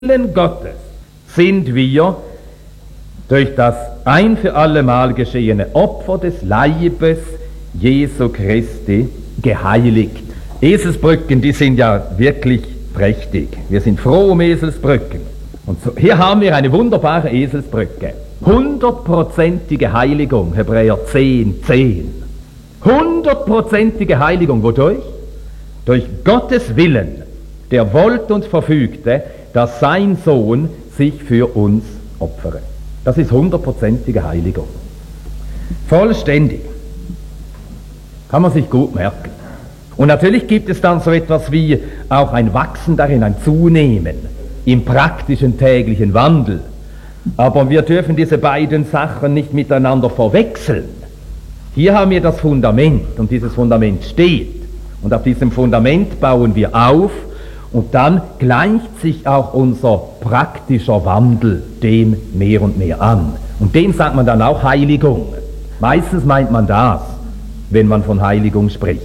Willen Gottes sind wir durch das ein für alle Mal geschehene Opfer des Leibes Jesu Christi geheiligt. Eselsbrücken, die sind ja wirklich prächtig. Wir sind froh um Eselsbrücken. Und so, hier haben wir eine wunderbare Eselsbrücke. 100%ige Heiligung, Hebräer 10,10. 100%ige Heiligung, wodurch? Durch Gottes Willen, der wollte und verfügte, dass sein Sohn sich für uns opfere. Das ist 100%ige Heiligung. Vollständig. Kann man sich gut merken. Und natürlich gibt es dann so etwas wie auch ein Wachsen darin, ein Zunehmen im praktischen täglichen Wandel. Aber wir dürfen diese beiden Sachen nicht miteinander verwechseln. Hier haben wir das Fundament und dieses Fundament steht. Und auf diesem Fundament bauen wir auf und dann gleicht sich auch unser praktischer Wandel dem mehr und mehr an. Und dem sagt man dann auch Heiligung. Meistens meint man das, wenn man von Heiligung spricht.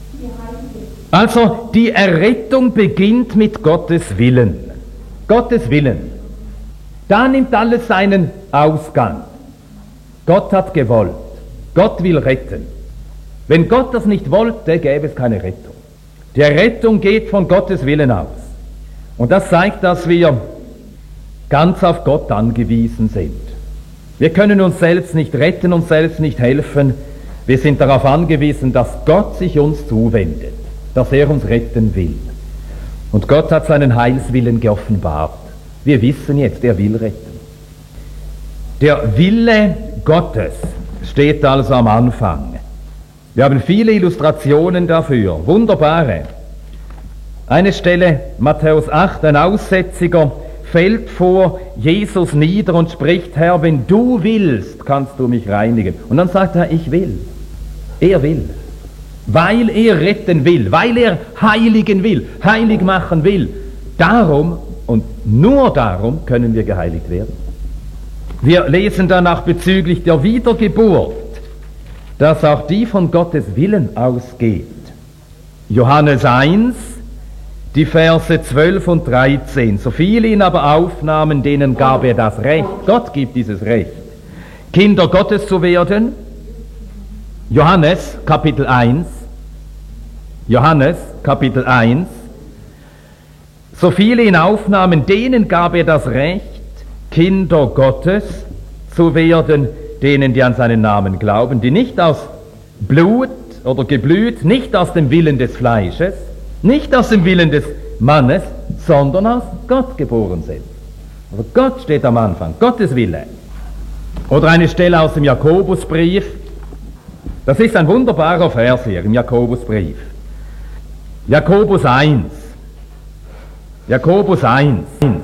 Also die Errettung beginnt mit Gottes Willen. Gottes Willen. Da nimmt alles seinen Ausgang. Gott hat gewollt. Gott will retten. Wenn Gott das nicht wollte, gäbe es keine Rettung. Die Rettung geht von Gottes Willen aus. Und das zeigt, dass wir ganz auf Gott angewiesen sind. Wir können uns selbst nicht retten, uns selbst nicht helfen. Wir sind darauf angewiesen, dass Gott sich uns zuwendet, dass er uns retten will. Und Gott hat seinen Heilswillen geoffenbart. Wir wissen jetzt, er will retten. Der Wille Gottes steht also am Anfang. Wir haben viele Illustrationen dafür, wunderbare. Eine Stelle, Matthäus 8, ein Aussätziger fällt vor Jesus nieder und spricht: Herr, wenn du willst, kannst du mich reinigen. Und dann sagt er: ich will. Er will. Weil er retten will, weil er heiligen will, heilig machen will. Darum und nur darum können wir geheiligt werden. Wir lesen danach bezüglich der Wiedergeburt, dass auch die von Gottes Willen ausgeht. Johannes 1, die Verse 12 und 13. So viele ihn aber aufnahmen, denen gab er das Recht. Gott gibt dieses Recht, Kinder Gottes zu werden. Johannes Kapitel 1. Johannes Kapitel 1. So viele ihn aufnahmen, denen gab er das Recht, Kinder Gottes zu werden, denen, die an seinen Namen glauben, die nicht aus Blut oder Geblüt, nicht aus dem Willen des Fleisches, nicht aus dem Willen des Mannes, sondern aus Gott geboren sind. Also Gott steht am Anfang, Gottes Wille. Oder eine Stelle aus dem Jakobusbrief, das ist ein wunderbarer Vers hier im Jakobusbrief. Jakobus 1. Jakobus 1.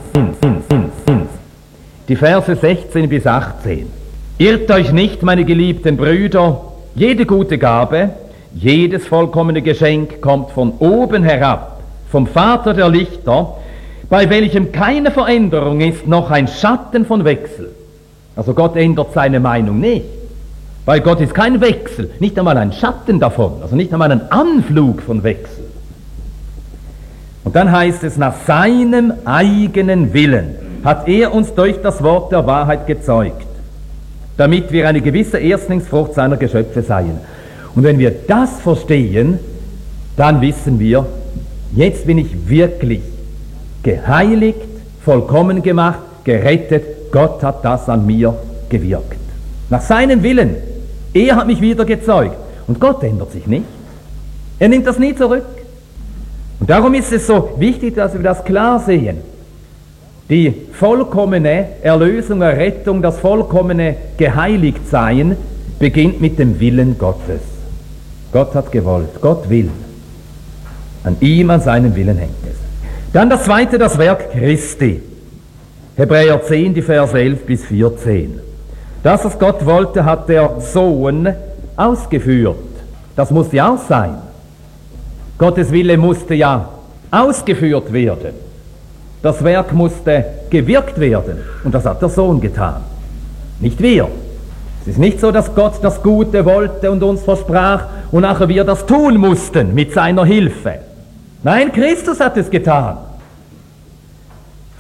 Die Verse 16 bis 18. Irrt euch nicht, meine geliebten Brüder, jede gute Gabe, jedes vollkommene Geschenk kommt von oben herab, vom Vater der Lichter, bei welchem keine Veränderung ist, noch ein Schatten von Wechsel. Also Gott ändert seine Meinung nicht. Bei Gott ist kein Wechsel, nicht einmal ein Schatten davon, also nicht einmal ein Anflug von Wechsel. Und dann heißt es, nach seinem eigenen Willen hat er uns durch das Wort der Wahrheit gezeugt, damit wir eine gewisse Erstlingsfrucht seiner Geschöpfe seien. Und wenn wir das verstehen, dann wissen wir, jetzt bin ich wirklich geheiligt, vollkommen gemacht, gerettet. Gott hat das an mir gewirkt. Nach seinem Willen. Er hat mich wieder gezeugt. Und Gott ändert sich nicht. Er nimmt das nie zurück. Und darum ist es so wichtig, dass wir das klar sehen. Die vollkommene Erlösung, Errettung, das vollkommene Geheiligtsein beginnt mit dem Willen Gottes. Gott hat gewollt, Gott will. An ihm, an seinem Willen hängt es. Dann das zweite, das Werk Christi. Hebräer 10, die Verse 11 bis 14. Das, was Gott wollte, hat der Sohn ausgeführt. Das musste ja auch sein. Gottes Wille musste ja ausgeführt werden. Das Werk musste gewirkt werden. Und das hat der Sohn getan. Nicht wir. Es ist nicht so, dass Gott das Gute wollte und uns versprach und nachher wir das tun mussten mit seiner Hilfe. Nein, Christus hat es getan.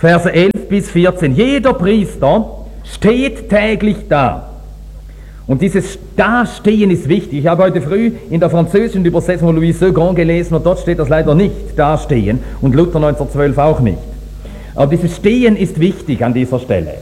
Verse 11 bis 14. Jeder Priester steht täglich da. Und dieses Dastehen ist wichtig. Ich habe heute früh in der französischen Übersetzung von Louis Segond gelesen und dort steht das leider nicht, Dastehen, und Luther 1912 auch nicht. Aber dieses Stehen ist wichtig an dieser Stelle.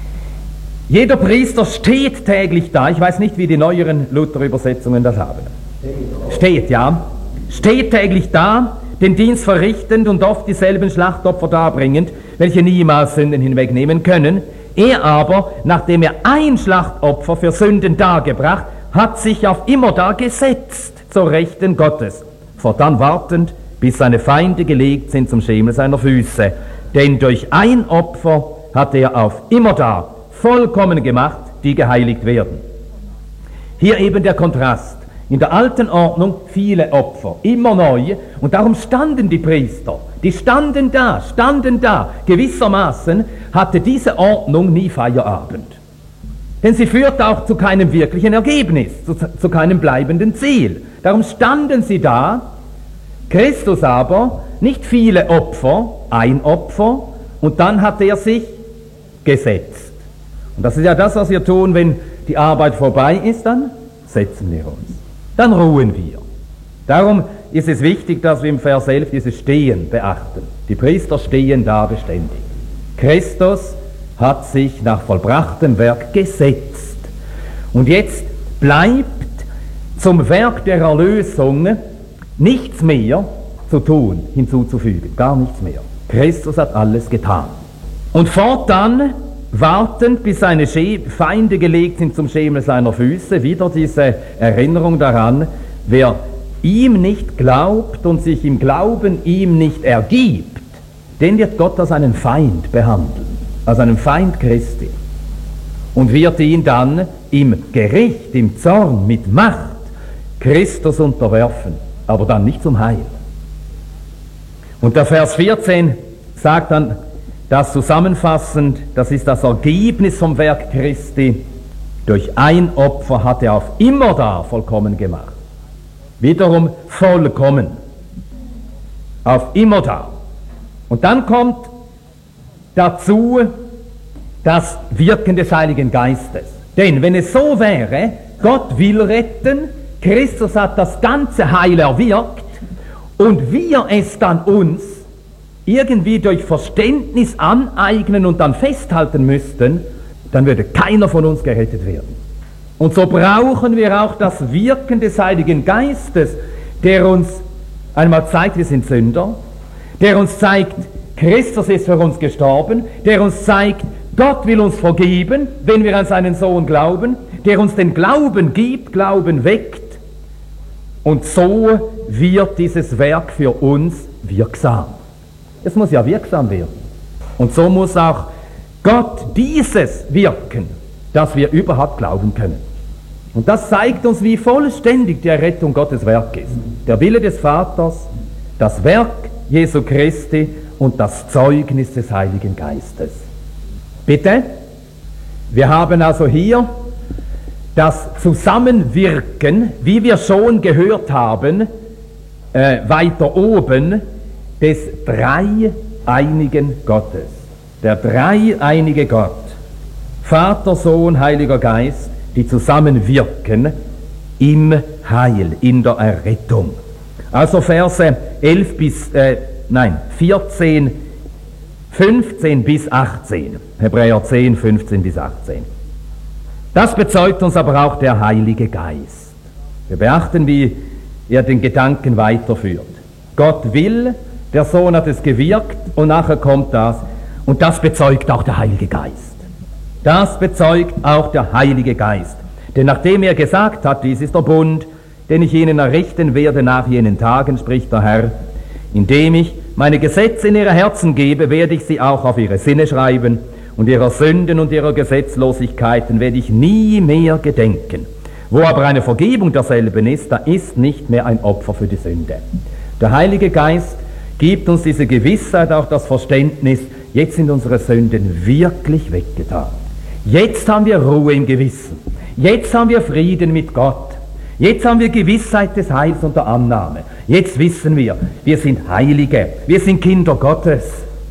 Jeder Priester steht täglich da. Ich weiß nicht, wie die neueren Luther-Übersetzungen das haben. Steht, ja. Steht täglich da, den Dienst verrichtend und oft dieselben Schlachtopfer darbringend, welche niemals Sünden hinwegnehmen können. Er aber, nachdem er ein Schlachtopfer für Sünden dargebracht, hat sich auf immerdar gesetzt zur Rechten Gottes, fortan wartend, bis seine Feinde gelegt sind zum Schemel seiner Füße. Denn durch ein Opfer hat er auf immerdar vollkommen gemacht, die geheiligt werden. Hier eben der Kontrast. In der alten Ordnung viele Opfer, immer neu, und darum standen die Priester, die standen da. Gewissermaßen hatte diese Ordnung nie Feierabend. Denn sie führte auch zu keinem wirklichen Ergebnis, zu keinem bleibenden Ziel. Darum standen sie da, Christus aber, nicht viele Opfer, ein Opfer, und dann hat er sich gesetzt. Und das ist ja das, was wir tun, wenn die Arbeit vorbei ist, dann setzen wir uns. Dann ruhen wir. Darum ist es wichtig, dass wir im Vers 11 dieses Stehen beachten. Die Priester stehen da beständig. Christus hat sich nach vollbrachtem Werk gesetzt. Und jetzt bleibt zum Werk der Erlösung nichts mehr zu tun, hinzuzufügen. Gar nichts mehr. Christus hat alles getan. Und fortan wartend, bis seine Feinde gelegt sind zum Schemel seiner Füße, wieder diese Erinnerung daran, wer ihm nicht glaubt und sich im Glauben ihm nicht ergibt, den wird Gott als einen Feind behandeln, als einen Feind Christi, und wird ihn dann im Gericht, im Zorn, mit Macht Christus unterwerfen, aber dann nicht zum Heil. Und der Vers 14 sagt dann, das zusammenfassend, das ist das Ergebnis vom Werk Christi. Durch ein Opfer hat er auf immerdar vollkommen gemacht. Wiederum vollkommen. Auf immerdar. Und dann kommt dazu das Wirken des Heiligen Geistes. Denn wenn es so wäre, Gott will retten, Christus hat das ganze Heil erwirkt und wir es dann uns irgendwie durch Verständnis aneignen und dann festhalten müssten, dann würde keiner von uns gerettet werden. Und so brauchen wir auch das Wirken des Heiligen Geistes, der uns einmal zeigt, wir sind Sünder, der uns zeigt, Christus ist für uns gestorben, der uns zeigt, Gott will uns vergeben, wenn wir an seinen Sohn glauben, der uns den Glauben gibt, Glauben weckt, und so wird dieses Werk für uns wirksam. Es muss ja wirksam werden. Und so muss auch Gott dieses wirken, dass wir überhaupt glauben können. Und das zeigt uns, wie vollständig die Errettung Gottes Werk ist. Der Wille des Vaters, das Werk Jesu Christi und das Zeugnis des Heiligen Geistes. Bitte? Wir haben also hier das Zusammenwirken, wie wir schon gehört haben, weiter oben, des dreieinigen Gottes. Der dreieinige Gott, Vater, Sohn, Heiliger Geist, die zusammenwirken im Heil, in der Errettung. Also Verse 14, 15 bis 18. Hebräer 10, 15 bis 18. Das bezeugt uns aber auch der Heilige Geist. Wir beachten, wie er den Gedanken weiterführt. Gott will, der Sohn hat es gewirkt und nachher kommt das. Und das bezeugt auch der Heilige Geist. Das bezeugt auch der Heilige Geist. Denn nachdem er gesagt hat, dies ist der Bund, den ich ihnen errichten werde nach jenen Tagen, spricht der Herr, indem ich meine Gesetze in ihre Herzen gebe, werde ich sie auch auf ihre Sinne schreiben, und ihrer Sünden und ihrer Gesetzlosigkeiten werde ich nie mehr gedenken. Wo aber eine Vergebung derselben ist, da ist nicht mehr ein Opfer für die Sünde. Der Heilige Geist gibt uns diese Gewissheit, auch das Verständnis, jetzt sind unsere Sünden wirklich weggetan. Jetzt haben wir Ruhe im Gewissen. Jetzt haben wir Frieden mit Gott. Jetzt haben wir Gewissheit des Heils und der Annahme. Jetzt wissen wir, wir sind Heilige, wir sind Kinder Gottes.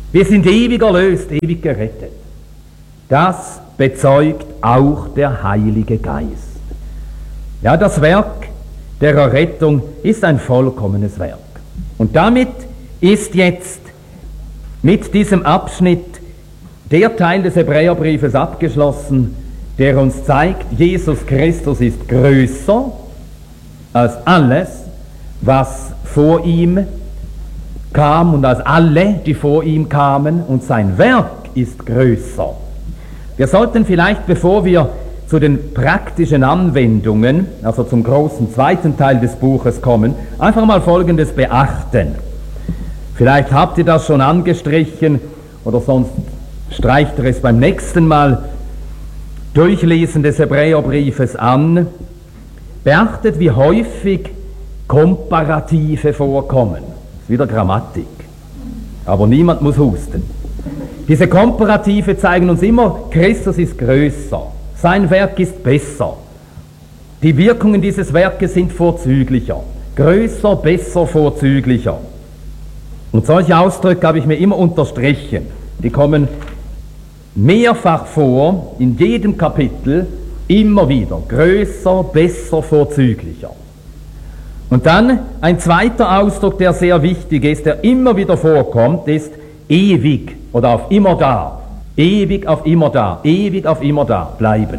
Wir sind ewig erlöst, ewig gerettet. Das bezeugt auch der Heilige Geist. Ja, das Werk der Errettung ist ein vollkommenes Werk. Und damit ist jetzt mit diesem Abschnitt der Teil des Hebräerbriefes abgeschlossen, der uns zeigt, Jesus Christus ist größer als alles, was vor ihm kam und als alle, die vor ihm kamen, und sein Werk ist größer. Wir sollten vielleicht, bevor wir zu den praktischen Anwendungen, also zum großen zweiten Teil des Buches kommen, einfach mal Folgendes beachten. Vielleicht habt ihr das schon angestrichen oder sonst streicht ihr es beim nächsten Mal Durchlesen des Hebräerbriefes an. Beachtet, wie häufig Komparative vorkommen. Das ist wieder Grammatik. Aber niemand muss husten. Diese Komparative zeigen uns immer, Christus ist größer, sein Werk ist besser. Die Wirkungen dieses Werkes sind vorzüglicher. Größer, besser, vorzüglicher. Und solche Ausdrücke habe ich mir immer unterstrichen. Die kommen mehrfach vor, in jedem Kapitel, immer wieder. Größer, besser, vorzüglicher. Und dann ein zweiter Ausdruck, der sehr wichtig ist, der immer wieder vorkommt, ist ewig oder auf immer da. Ewig auf immer da. Ewig auf immer da bleiben.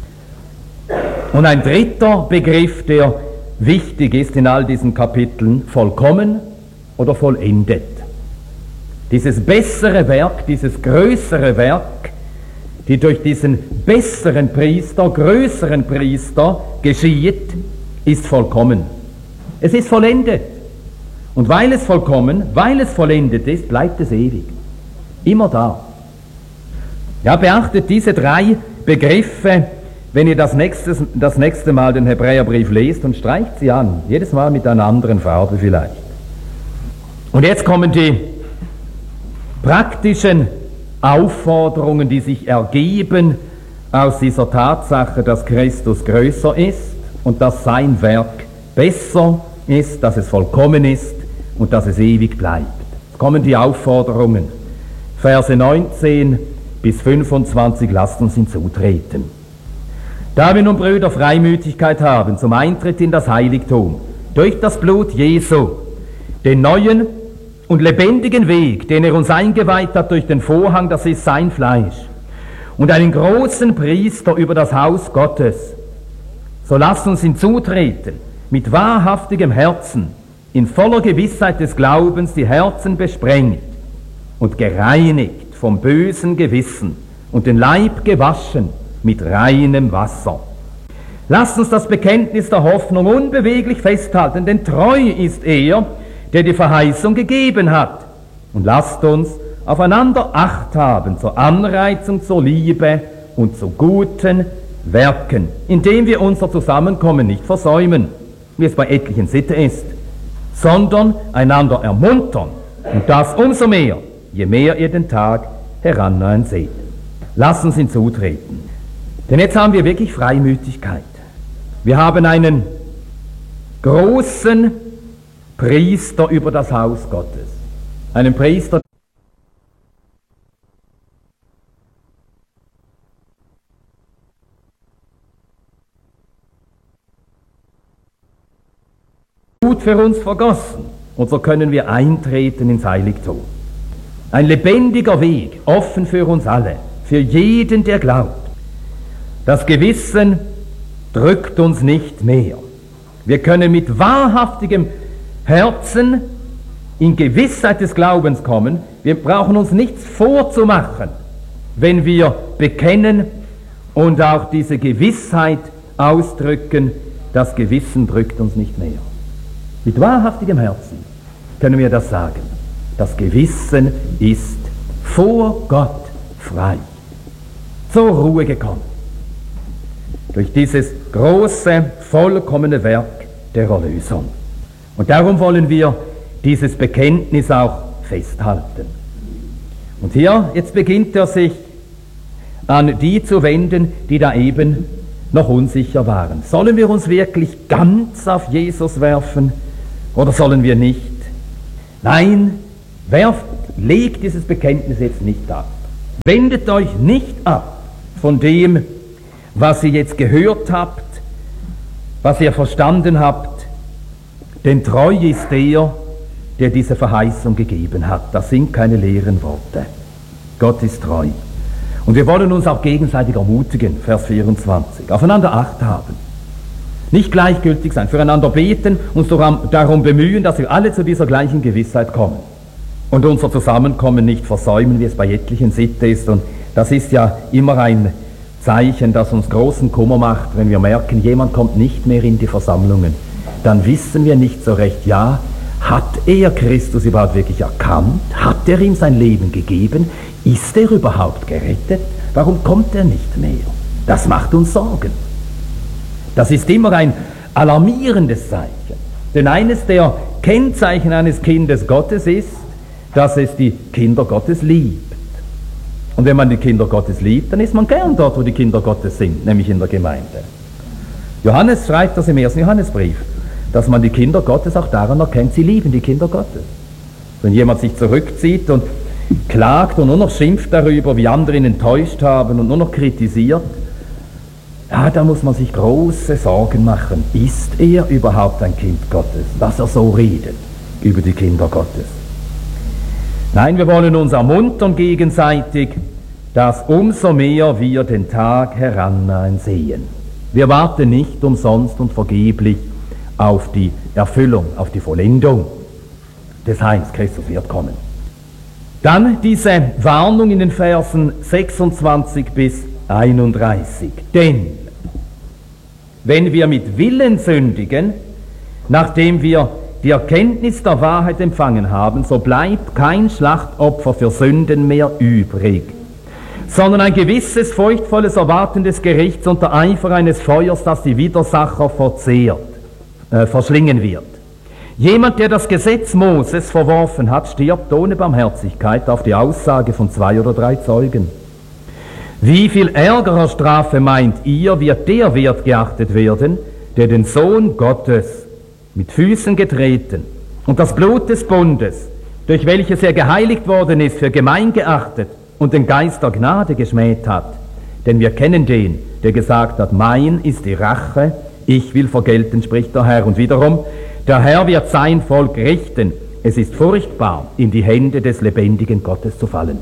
Und ein dritter Begriff, der wichtig ist in all diesen Kapiteln, vollkommen oder vollendet. Dieses bessere Werk, dieses größere Werk, die durch diesen besseren Priester, größeren Priester geschieht, ist vollkommen. Es ist vollendet. Und weil es vollkommen, weil es vollendet ist, bleibt es ewig. Immer da. Ja, beachtet diese drei Begriffe, wenn ihr das nächste Mal den Hebräerbrief lest, und streicht sie an. Jedes Mal mit einer anderen Farbe vielleicht. Und jetzt kommen die praktischen Aufforderungen, die sich ergeben aus dieser Tatsache, dass Christus größer ist und dass sein Werk besser ist, dass es vollkommen ist und dass es ewig bleibt. Jetzt kommen die Aufforderungen. Verse 19 bis 25, lasst uns hinzutreten. Da wir nun, Brüder, Freimütigkeit haben zum Eintritt in das Heiligtum, durch das Blut Jesu, den neuen und lebendigen Weg, den er uns eingeweiht hat durch den Vorhang, das ist sein Fleisch, und einen großen Priester über das Haus Gottes, so lasst uns hinzutreten, mit wahrhaftigem Herzen, in voller Gewissheit des Glaubens die Herzen besprengt und gereinigt vom bösen Gewissen und den Leib gewaschen mit reinem Wasser. Lasst uns das Bekenntnis der Hoffnung unbeweglich festhalten, denn treu ist er, der die Verheißung gegeben hat. Und lasst uns aufeinander Acht haben zur Anreizung zur Liebe und zu guten Werken, indem wir unser Zusammenkommen nicht versäumen, wie es bei etlichen Sitte ist, sondern einander ermuntern, und das umso mehr, je mehr ihr den Tag herannahen seht. Lasst uns hinzutreten. Denn jetzt haben wir wirklich Freimütigkeit. Wir haben einen großen Priester über das Haus Gottes. Einen Priester, Blut für uns vergossen. Und so können wir eintreten ins Heiligtum. Ein lebendiger Weg, offen für uns alle, für jeden, der glaubt. Das Gewissen drückt uns nicht mehr. Wir können mit wahrhaftigem Herzen in Gewissheit des Glaubens kommen. Wir brauchen uns nichts vorzumachen, wenn wir bekennen und auch diese Gewissheit ausdrücken. Das Gewissen drückt uns nicht mehr. Mit wahrhaftigem Herzen können wir das sagen. Das Gewissen ist vor Gott frei. Zur Ruhe gekommen. Durch dieses große, vollkommene Werk der Erlösung. Und darum wollen wir dieses Bekenntnis auch festhalten. Und hier, jetzt beginnt er sich an die zu wenden, die da eben noch unsicher waren. Sollen wir uns wirklich ganz auf Jesus werfen oder sollen wir nicht? Nein, werft legt dieses Bekenntnis jetzt nicht ab. Wendet euch nicht ab von dem, was ihr jetzt gehört habt, was ihr verstanden habt, denn treu ist der diese Verheißung gegeben hat. Das sind keine leeren Worte. Gott ist treu. Und wir wollen uns auch gegenseitig ermutigen, Vers 24, aufeinander Acht haben. Nicht gleichgültig sein, füreinander beten, uns darum bemühen, dass wir alle zu dieser gleichen Gewissheit kommen. Und unser Zusammenkommen nicht versäumen, wie es bei etlichen Sitte ist. Und das ist ja immer ein Zeichen, das uns großen Kummer macht, wenn wir merken, jemand kommt nicht mehr in die Versammlungen. Dann wissen wir nicht so recht, ja, hat er Christus überhaupt wirklich erkannt? Hat er ihm sein Leben gegeben? Ist er überhaupt gerettet? Warum kommt er nicht mehr? Das macht uns Sorgen. Das ist immer ein alarmierendes Zeichen. Denn eines der Kennzeichen eines Kindes Gottes ist, dass es die Kinder Gottes liebt. Und wenn man die Kinder Gottes liebt, dann ist man gern dort, wo die Kinder Gottes sind, nämlich in der Gemeinde. Johannes schreibt das im 1. Johannesbrief, dass man die Kinder Gottes auch daran erkennt, sie lieben die Kinder Gottes. Wenn jemand sich zurückzieht und klagt und nur noch schimpft darüber, wie andere ihn enttäuscht haben und nur noch kritisiert, ja, da muss man sich große Sorgen machen. Ist er überhaupt ein Kind Gottes, dass er so redet über die Kinder Gottes? Nein, wir wollen uns ermuntern gegenseitig, dass umso mehr wir den Tag herannahen sehen. Wir warten nicht umsonst und vergeblich auf die Erfüllung, auf die Vollendung des Heils. Christus wird kommen. Dann diese Warnung in den Versen 26 bis 31. Denn wenn wir mit Willen sündigen, nachdem wir die Erkenntnis der Wahrheit empfangen haben, so bleibt kein Schlachtopfer für Sünden mehr übrig, sondern ein gewisses, furchtvolles Erwarten des Gerichts und der Eifer eines Feuers, das die Widersacher verschlingen wird. Jemand, der das Gesetz Moses verworfen hat, stirbt ohne Barmherzigkeit auf die Aussage von 2 oder 3 Zeugen. Wie viel ärgerer Strafe meint ihr, wird der wert geachtet werden, der den Sohn Gottes mit Füßen getreten und das Blut des Bundes, durch welches er geheiligt worden ist, für gemein geachtet und den Geist der Gnade geschmäht hat. Denn wir kennen den, der gesagt hat, mein ist die Rache, ich will vergelten, spricht der Herr. Und wiederum, der Herr wird sein Volk richten. Es ist furchtbar, in die Hände des lebendigen Gottes zu fallen.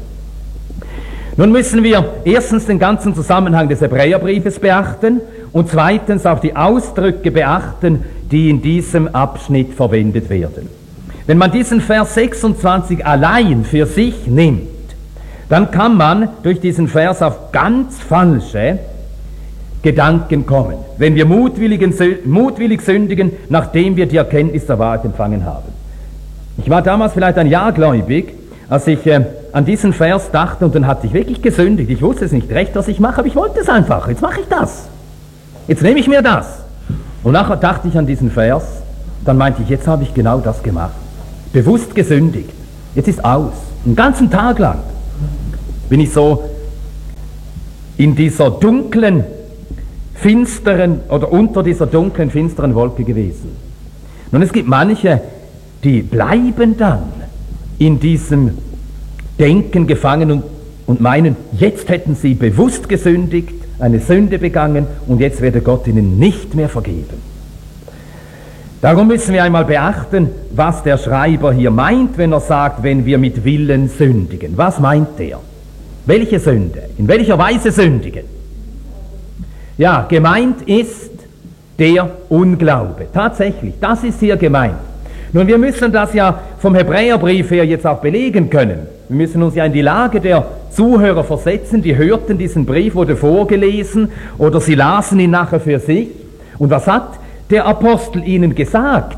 Nun müssen wir erstens den ganzen Zusammenhang des Hebräerbriefes beachten und zweitens auch die Ausdrücke beachten, die in diesem Abschnitt verwendet werden. Wenn man diesen Vers 26 allein für sich nimmt, dann kann man durch diesen Vers auf ganz falsche Gedanken kommen, wenn wir mutwillig sündigen, nachdem wir die Erkenntnis der Wahrheit empfangen haben. Ich war damals vielleicht ein Jahr gläubig, als ich an diesen Vers dachte, und dann hatte ich wirklich gesündigt. Ich wusste es nicht recht, was ich mache, aber ich wollte es einfach. Jetzt mache ich das. Jetzt nehme ich mir das. Und nachher dachte ich an diesen Vers, dann meinte ich, jetzt habe ich genau das gemacht. Bewusst gesündigt. Jetzt ist aus. Den ganzen Tag lang bin ich so in dieser dunklen, finsteren oder unter dieser dunklen, finsteren Wolke gewesen. Nun, es gibt manche, die bleiben dann in diesem Denken gefangen und meinen, jetzt hätten sie bewusst gesündigt, eine Sünde begangen und jetzt werde Gott ihnen nicht mehr vergeben. Darum müssen wir einmal beachten, was der Schreiber hier meint, wenn er sagt, wenn wir mit Willen sündigen. Was meint er? Welche Sünde? In welcher Weise sündigen? Ja, gemeint ist der Unglaube. Tatsächlich, das ist hier gemeint. Nun, wir müssen das ja vom Hebräerbrief her jetzt auch belegen können. Wir müssen uns ja in die Lage der Zuhörer versetzen, die hörten diesen Brief, wurde vorgelesen oder sie lasen ihn nachher für sich. Und was hat der Apostel ihnen gesagt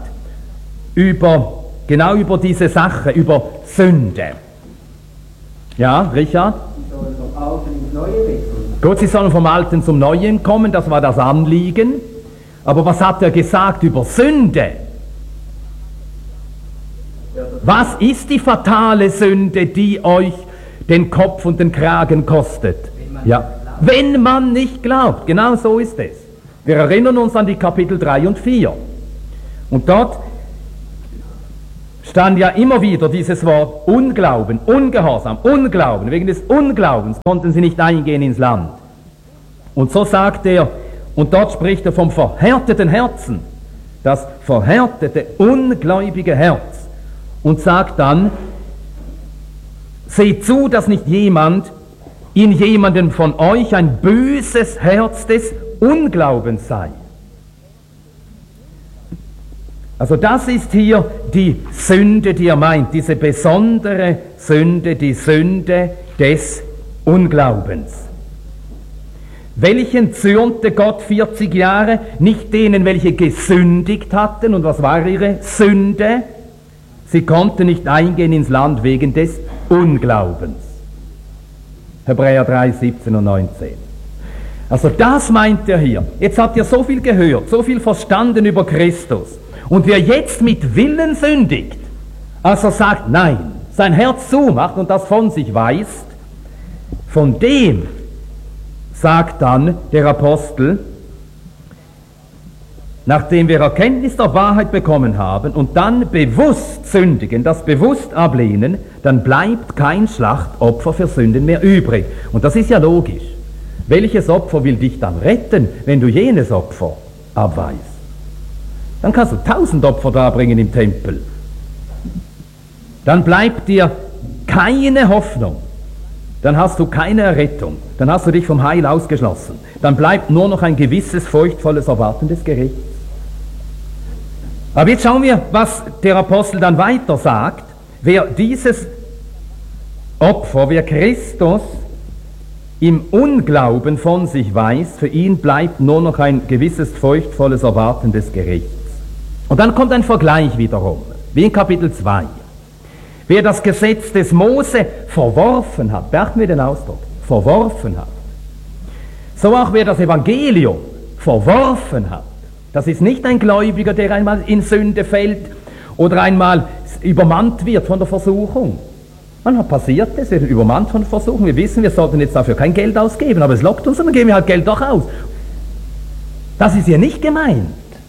genau über diese Sache, über Sünde? Ja, Richard? Sie sollen vom Alten ins Neue wechseln. Gut, sie sollen vom Alten zum Neuen kommen, das war das Anliegen. Aber was hat er gesagt über Sünde? Was ist die fatale Sünde, die euch den Kopf und den Kragen kostet? Wenn man nicht glaubt. Genau so ist es. Wir erinnern uns an die Kapitel 3 und 4. Und dort stand ja immer wieder dieses Wort Unglauben, Ungehorsam, Unglauben. Wegen des Unglaubens konnten sie nicht eingehen ins Land. Und so sagt er, und dort spricht er vom verhärteten Herzen, das verhärtete, ungläubige Herz, und sagt dann, seht zu, dass nicht in jemandem von euch ein böses Herz des Unglaubens sei. Also das ist hier die Sünde, die er meint, diese besondere Sünde, die Sünde des Unglaubens. Welchen zürnte Gott 40 Jahre? Nicht denen, welche gesündigt hatten. Und was war ihre Sünde? Sie konnten nicht eingehen ins Land wegen des Unglaubens. Hebräer 3, 17 und 19. Also das meint er hier. Jetzt habt ihr so viel gehört, so viel verstanden über Christus. Und wer jetzt mit Willen sündigt, also sagt nein, sein Herz zumacht und das von sich weist, von dem sagt dann der Apostel, nachdem wir Erkenntnis der Wahrheit bekommen haben und dann bewusst sündigen, das bewusst ablehnen, dann bleibt kein Schlachtopfer für Sünden mehr übrig. Und das ist ja logisch. Welches Opfer will dich dann retten, wenn du jenes Opfer abweist? Dann kannst du 1000 Opfer darbringen im Tempel. Dann bleibt dir keine Hoffnung. Dann hast du keine Errettung. Dann hast du dich vom Heil ausgeschlossen. Dann bleibt nur noch ein gewisses, furchtvolles Erwarten des Gerichts. Aber jetzt schauen wir, was der Apostel dann weiter sagt. Wer dieses Opfer, wer Christus im Unglauben von sich weist, für ihn bleibt nur noch ein gewisses, furchtvolles Erwarten des Gerichts. Und dann kommt ein Vergleich wiederum, wie in Kapitel 2. Wer das Gesetz des Mose verworfen hat, beachten wir den Ausdruck, verworfen hat. So auch wer das Evangelium verworfen hat. Das ist nicht ein Gläubiger, der einmal in Sünde fällt oder einmal übermannt wird von der Versuchung. Manchmal passiert es, wir werden übermannt von der Versuchung. Wir wissen, wir sollten jetzt dafür kein Geld ausgeben, aber es lockt uns und dann geben wir halt Geld doch aus. Das ist hier nicht gemeint,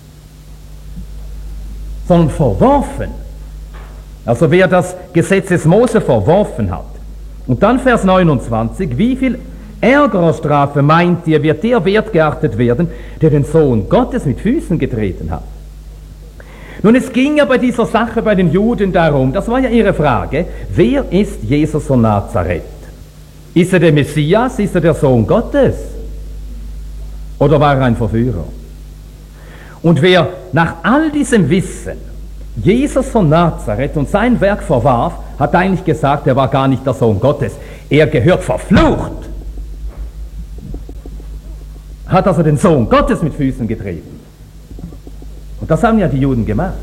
sondern verworfen. Also wer das Gesetz des Mose verworfen hat. Und dann Vers 29, wie viel Ärgerstrafe meint ihr, wird der wert geachtet werden, der den Sohn Gottes mit Füßen getreten hat? Nun, es ging ja bei dieser Sache bei den Juden darum, das war ja ihre Frage, wer ist Jesus von Nazareth? Ist er der Messias, ist er der Sohn Gottes? Oder war er ein Verführer? Und wer nach all diesem Wissen Jesus von Nazareth und sein Werk verwarf, hat eigentlich gesagt, er war gar nicht der Sohn Gottes. Er gehört verflucht. Hat also den Sohn Gottes mit Füßen getreten. Und das haben ja die Juden gemacht.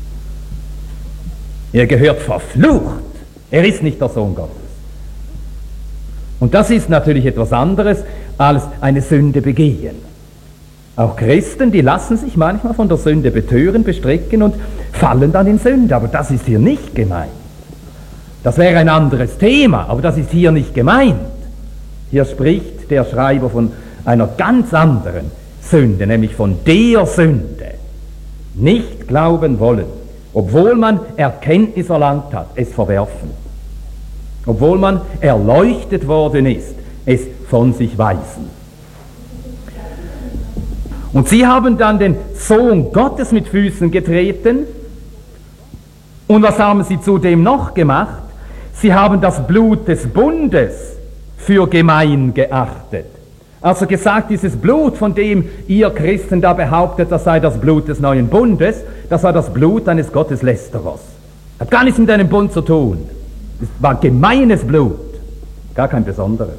Er gehört verflucht. Er ist nicht der Sohn Gottes. Und das ist natürlich etwas anderes als eine Sünde begehen. Auch Christen, die lassen sich manchmal von der Sünde betören, bestricken und fallen dann in Sünde. Aber das ist hier nicht gemeint. Das wäre ein anderes Thema, aber das ist hier nicht gemeint. Hier spricht der Schreiber von einer ganz anderen Sünde, nämlich von der Sünde. Nicht glauben wollen, obwohl man Erkenntnis erlangt hat, es verwerfen. Obwohl man erleuchtet worden ist, es von sich weisen. Und sie haben dann den Sohn Gottes mit Füßen getreten. Und was haben sie zudem noch gemacht? Sie haben das Blut des Bundes für gemein geachtet. Also gesagt, dieses Blut, von dem ihr Christen da behauptet, das sei das Blut des neuen Bundes, das war das Blut eines Gotteslästerers. Hat gar nichts mit einem Bund zu tun. Es war gemeines Blut, gar kein besonderes.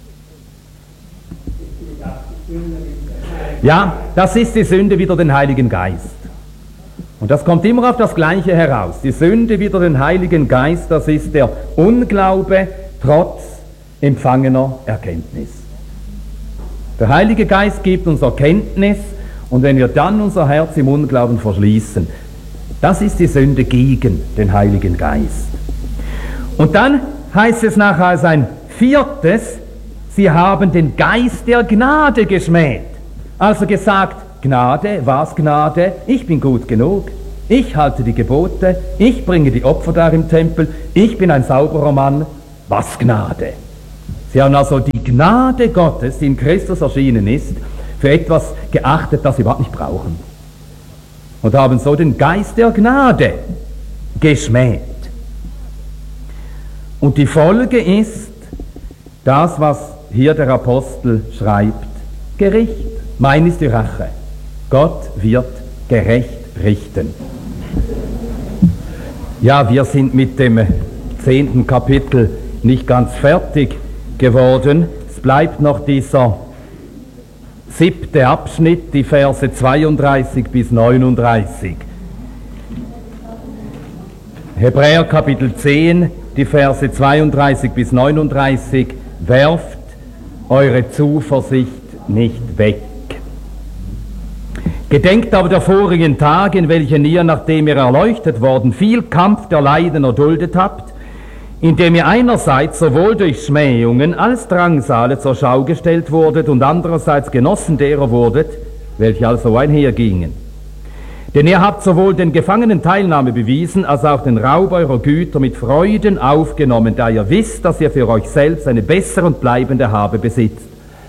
Ja, das ist die Sünde wider den Heiligen Geist. Und das kommt immer auf das Gleiche heraus. Die Sünde wider den Heiligen Geist, das ist der Unglaube trotz empfangener Erkenntnis. Der Heilige Geist gibt uns Erkenntnis und wenn wir dann unser Herz im Unglauben verschließen, das ist die Sünde gegen den Heiligen Geist. Und dann heißt es nachher als ein viertes, sie haben den Geist der Gnade geschmäht. Also gesagt, Gnade, was Gnade? Ich bin gut genug. ich halte die Gebote, ich bringe die Opfer dar im Tempel, ich bin ein sauberer Mann. Was Gnade? Sie haben also die Gnade Gottes, die in Christus erschienen ist, für etwas geachtet, das sie überhaupt nicht brauchen. Und haben so den Geist der Gnade geschmäht. Und die Folge ist das, was hier der Apostel schreibt: Gericht. Mein ist die Rache. Gott wird gerecht richten. Ja, wir sind mit dem 10. Kapitel nicht ganz fertig geworden. Es bleibt noch dieser 7. Abschnitt, die Verse 32 bis 39. Hebräer Kapitel 10, die Verse 32 bis 39. Werft eure Zuversicht nicht weg. Gedenkt aber der vorigen Tage, in welchen ihr, nachdem ihr erleuchtet worden, viel Kampf der Leiden erduldet habt, indem ihr einerseits sowohl durch Schmähungen als Drangsale zur Schau gestellt wurdet und andererseits Genossen derer wurdet, welche also einhergingen. Denn ihr habt sowohl den Gefangenen Teilnahme bewiesen, als auch den Raub eurer Güter mit Freuden aufgenommen, da ihr wisst, dass ihr für euch selbst eine bessere und bleibende Habe besitzt.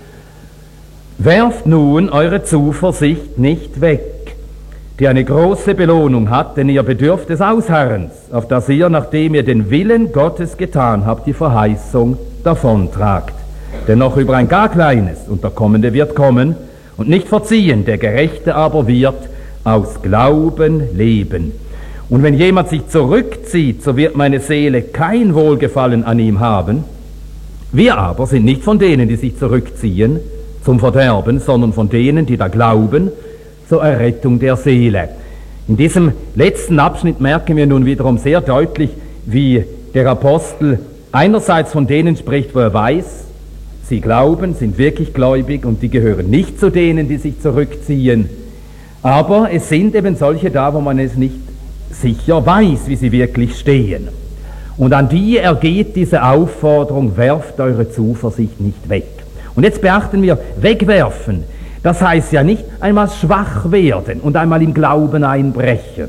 Werft nun eure Zuversicht nicht weg, die eine große Belohnung hat, denn ihr bedürft des Ausharrens, auf dass ihr, nachdem ihr den Willen Gottes getan habt, die Verheißung davontragt. Denn noch über ein gar kleines, und der Kommende wird kommen, und nicht verziehen, der Gerechte aber wird aus Glauben leben. Und wenn jemand sich zurückzieht, so wird meine Seele kein Wohlgefallen an ihm haben. Wir aber sind nicht von denen, die sich zurückziehen zum Verderben, sondern von denen, die da glauben, zur Errettung der Seele. In diesem letzten Abschnitt merken wir nun wiederum sehr deutlich, wie der Apostel einerseits von denen spricht, wo er weiß, sie glauben, sind wirklich gläubig und die gehören nicht zu denen, die sich zurückziehen. Aber es sind eben solche da, wo man es nicht sicher weiß, wie sie wirklich stehen. Und an die ergeht diese Aufforderung: werft eure Zuversicht nicht weg. Und jetzt beachten wir, wegwerfen, das heißt ja nicht einmal schwach werden und einmal im Glauben einbrechen.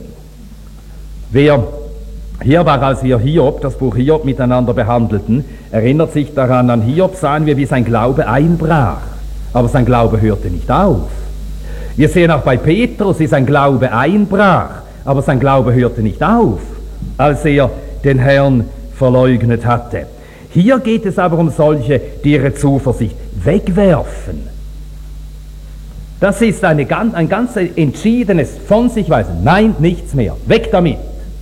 Wer hier war, als wir Hiob, das Buch Hiob miteinander behandelten, erinnert sich daran, an Hiob sahen wir, wie sein Glaube einbrach. Aber sein Glaube hörte nicht auf. Wir sehen auch bei Petrus, wie sein Glaube einbrach, aber sein Glaube hörte nicht auf, als er den Herrn verleugnet hatte. Hier geht es aber um solche, die ihre Zuversicht wegwerfen. Das ist ein ganz entschiedenes von sich weisen. Nein, nichts mehr. Weg damit.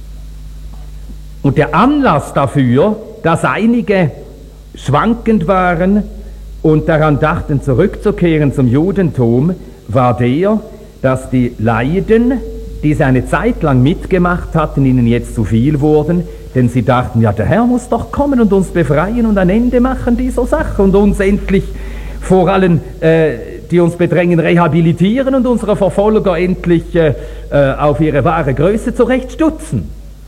Und der Anlass dafür, dass einige schwankend waren und daran dachten, zurückzukehren zum Judentum, war der, dass die Leiden, die sie eine Zeit lang mitgemacht hatten, ihnen jetzt zu viel wurden, denn sie dachten, ja, der Herr muss doch kommen und uns befreien und ein Ende machen dieser Sache und uns endlich vor allen, die uns bedrängen, rehabilitieren und unsere Verfolger endlich auf ihre wahre Größe zurechtstutzen.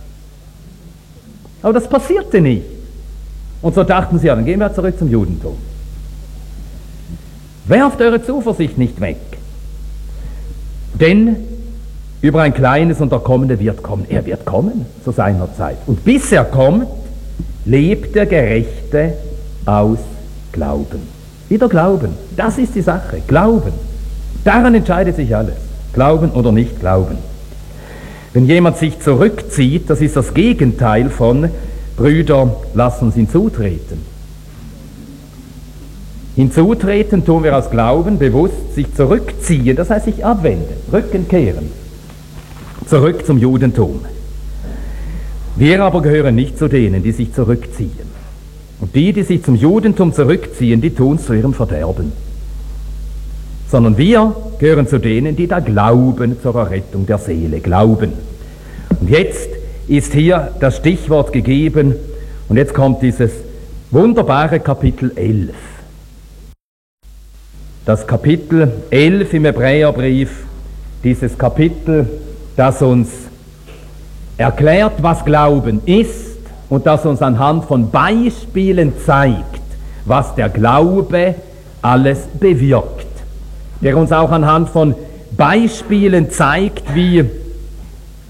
Aber das passierte nicht. Und so dachten sie, ja, dann gehen wir zurück zum Judentum. Werft eure Zuversicht nicht weg. Denn über ein kleines und der Kommende wird kommen. Er wird kommen zu seiner Zeit. Und bis er kommt, lebt der Gerechte aus Glauben. Wieder Glauben. Das ist die Sache. Glauben. Daran entscheidet sich alles. Glauben oder nicht glauben. Wenn jemand sich zurückzieht, das ist das Gegenteil von Brüder, lasst uns hinzutreten. Hinzutreten tun wir aus Glauben, bewusst sich zurückziehen, das heißt sich abwenden, Rücken kehren, zurück zum Judentum. Wir aber gehören nicht zu denen, die sich zurückziehen. Und die sich zum Judentum zurückziehen, die tun es zu ihrem Verderben. Sondern wir gehören zu denen, die da glauben zur Errettung der Seele, glauben. Und jetzt ist hier das Stichwort gegeben und jetzt kommt dieses wunderbare Kapitel 11. Das Kapitel 11 im Hebräerbrief, dieses Kapitel, das uns erklärt, was Glauben ist und das uns anhand von Beispielen zeigt, was der Glaube alles bewirkt. Der uns auch anhand von Beispielen zeigt, wie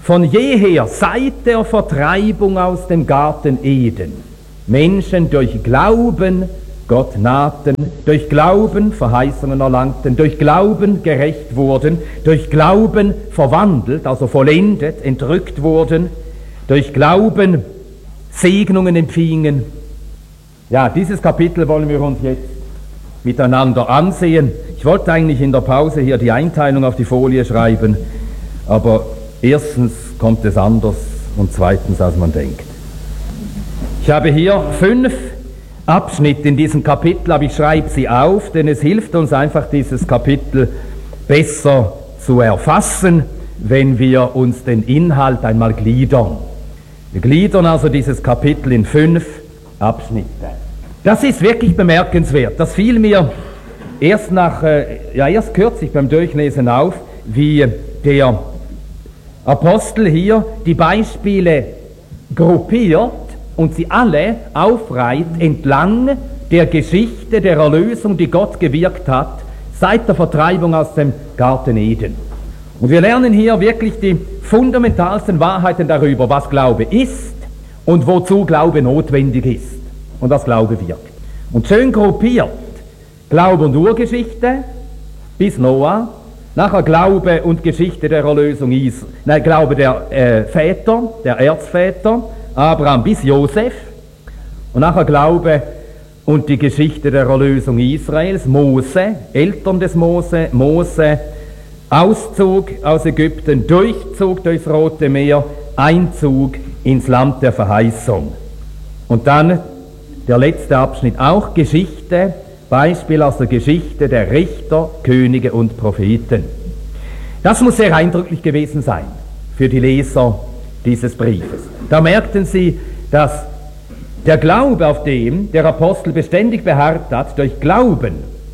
von jeher, seit der Vertreibung aus dem Garten Eden, Menschen durch Glauben Gott nahten, durch Glauben Verheißungen erlangten, durch Glauben gerecht wurden, durch Glauben verwandelt, also vollendet, entrückt wurden, durch Glauben Segnungen empfingen. Ja, dieses Kapitel wollen wir uns jetzt miteinander ansehen. Ich wollte eigentlich in der Pause hier die Einteilung auf die Folie schreiben, aber erstens kommt es anders und zweitens, als man denkt. Ich habe hier 5 Abschnitte in diesem Kapitel, aber ich schreibe sie auf, denn es hilft uns einfach, dieses Kapitel besser zu erfassen, wenn wir uns den Inhalt einmal gliedern. Wir gliedern also dieses Kapitel in 5 Abschnitte. Das ist wirklich bemerkenswert. Das fiel mir erst kürzlich beim Durchlesen auf, wie der Apostel hier die Beispiele gruppiert und sie alle aufreiht entlang der Geschichte der Erlösung, die Gott gewirkt hat, seit der Vertreibung aus dem Garten Eden. Und wir lernen hier wirklich die fundamentalsten Wahrheiten darüber, was Glaube ist und wozu Glaube notwendig ist und was Glaube wirkt. Und schön gruppiert Glaube und Urgeschichte bis Noah, nachher Glaube und Geschichte der Erlösung Glaube der Väter, der Erzväter, Abraham bis Josef, und nachher Glaube und die Geschichte der Erlösung Israels, Mose, Eltern des Mose, Auszug aus Ägypten, Durchzug durchs Rote Meer, Einzug ins Land der Verheißung. Und dann der letzte Abschnitt, auch Geschichte, Beispiel aus der Geschichte der Richter, Könige und Propheten. Das muss sehr eindrücklich gewesen sein für die Leser dieses Briefes. Da merkten sie, dass der Glaube, auf dem der Apostel beständig beharrt hat, durch Glauben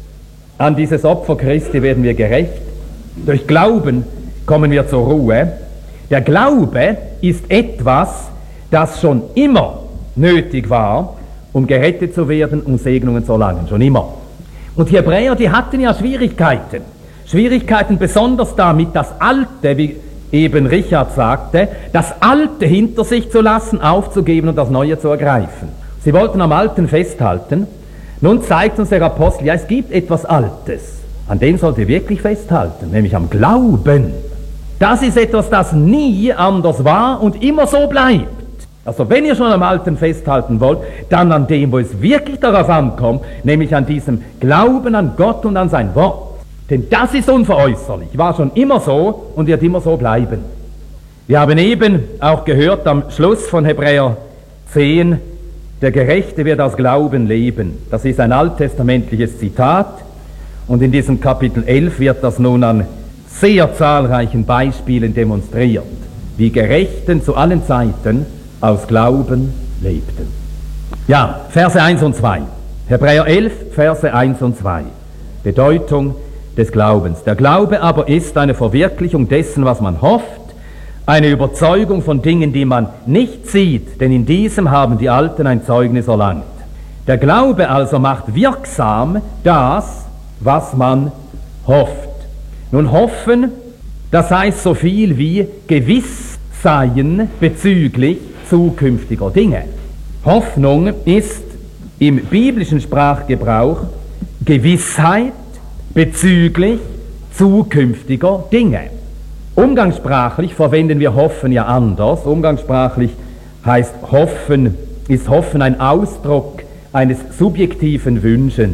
an dieses Opfer Christi werden wir gerecht, durch Glauben kommen wir zur Ruhe. Der Glaube ist etwas, das schon immer nötig war, um gerettet zu werden, um Segnungen zu erlangen, schon immer. Und die Hebräer, die hatten ja Schwierigkeiten besonders damit, das Alte, wie eben Richard sagte, das Alte hinter sich zu lassen, aufzugeben und das Neue zu ergreifen. Sie wollten am Alten festhalten. Nun zeigt uns der Apostel, ja, es gibt etwas Altes, an dem sollt ihr wirklich festhalten, nämlich am Glauben. Das ist etwas, das nie anders war und immer so bleibt. Also wenn ihr schon am Alten festhalten wollt, dann an dem, wo es wirklich darauf ankommt, nämlich an diesem Glauben an Gott und an sein Wort. Denn das ist unveräußerlich, war schon immer so und wird immer so bleiben. Wir haben eben auch gehört am Schluss von Hebräer 10, der Gerechte wird aus Glauben leben. Das ist ein alttestamentliches Zitat und in diesem Kapitel 11 wird das nun an sehr zahlreichen Beispielen demonstriert, wie Gerechten zu allen Zeiten aus Glauben lebten. Ja, Verse 1 und 2. Hebräer 11, Verse 1 und 2. Bedeutung des Glaubens. Der Glaube aber ist eine Verwirklichung dessen, was man hofft, eine Überzeugung von Dingen, die man nicht sieht, denn in diesem haben die Alten ein Zeugnis erlangt. Der Glaube also macht wirksam das, was man hofft. Nun hoffen, das heißt so viel wie gewiss sein bezüglich zukünftiger Dinge. Hoffnung ist im biblischen Sprachgebrauch Gewissheit bezüglich zukünftiger Dinge. Umgangssprachlich verwenden wir hoffen ja anders. Umgangssprachlich heißt hoffen, ist hoffen ein Ausdruck eines subjektiven Wünschens,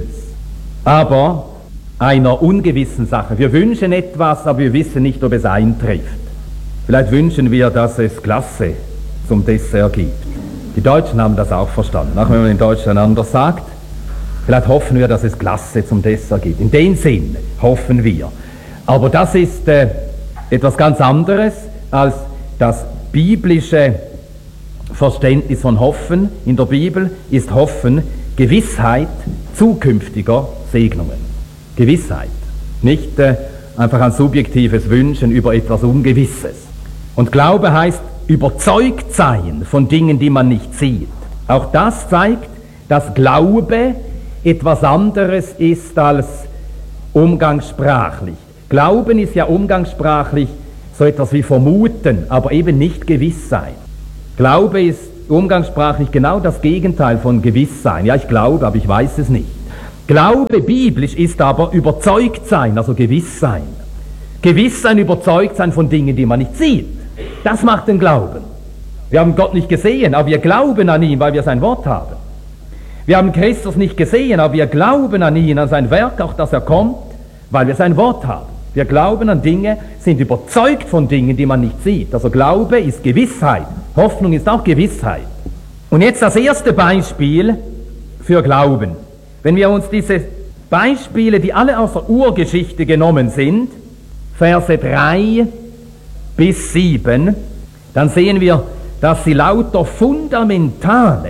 aber einer ungewissen Sache. Wir wünschen etwas, aber wir wissen nicht, ob es eintrifft. Vielleicht wünschen wir, dass es Glasse zum Dessert gibt. Die Deutschen haben das auch verstanden, auch wenn man in Deutschland anders sagt. Vielleicht hoffen wir, dass es Glasse zum Dessert gibt. In dem Sinn hoffen wir. Aber das ist etwas ganz anderes als das biblische Verständnis von Hoffen. In der Bibel ist Hoffen Gewissheit zukünftiger Segnungen. Gewissheit. Nicht einfach ein subjektives Wünschen über etwas Ungewisses. Und Glaube heißt überzeugt sein von Dingen, die man nicht sieht. Auch das zeigt, dass Glaube etwas anderes ist als umgangssprachlich. Glauben ist ja umgangssprachlich so etwas wie vermuten, aber eben nicht gewiss sein. Glaube ist umgangssprachlich genau das Gegenteil von gewiss sein. Ja, ich glaube, aber ich weiß es nicht. Glaube biblisch ist aber überzeugt sein, also gewiss sein. Gewiss sein, überzeugt sein von Dingen, die man nicht sieht. Das macht den Glauben. Wir haben Gott nicht gesehen, aber wir glauben an ihn, weil wir sein Wort haben. Wir haben Christus nicht gesehen, aber wir glauben an ihn, an sein Werk, auch dass er kommt, weil wir sein Wort haben. Wir glauben an Dinge, sind überzeugt von Dingen, die man nicht sieht. Also Glaube ist Gewissheit. Hoffnung ist auch Gewissheit. Und jetzt das erste Beispiel für Glauben. Wenn wir uns diese Beispiele, die alle aus der Urgeschichte genommen sind, Verse 3 bis 7, dann sehen wir, dass sie lauter fundamentale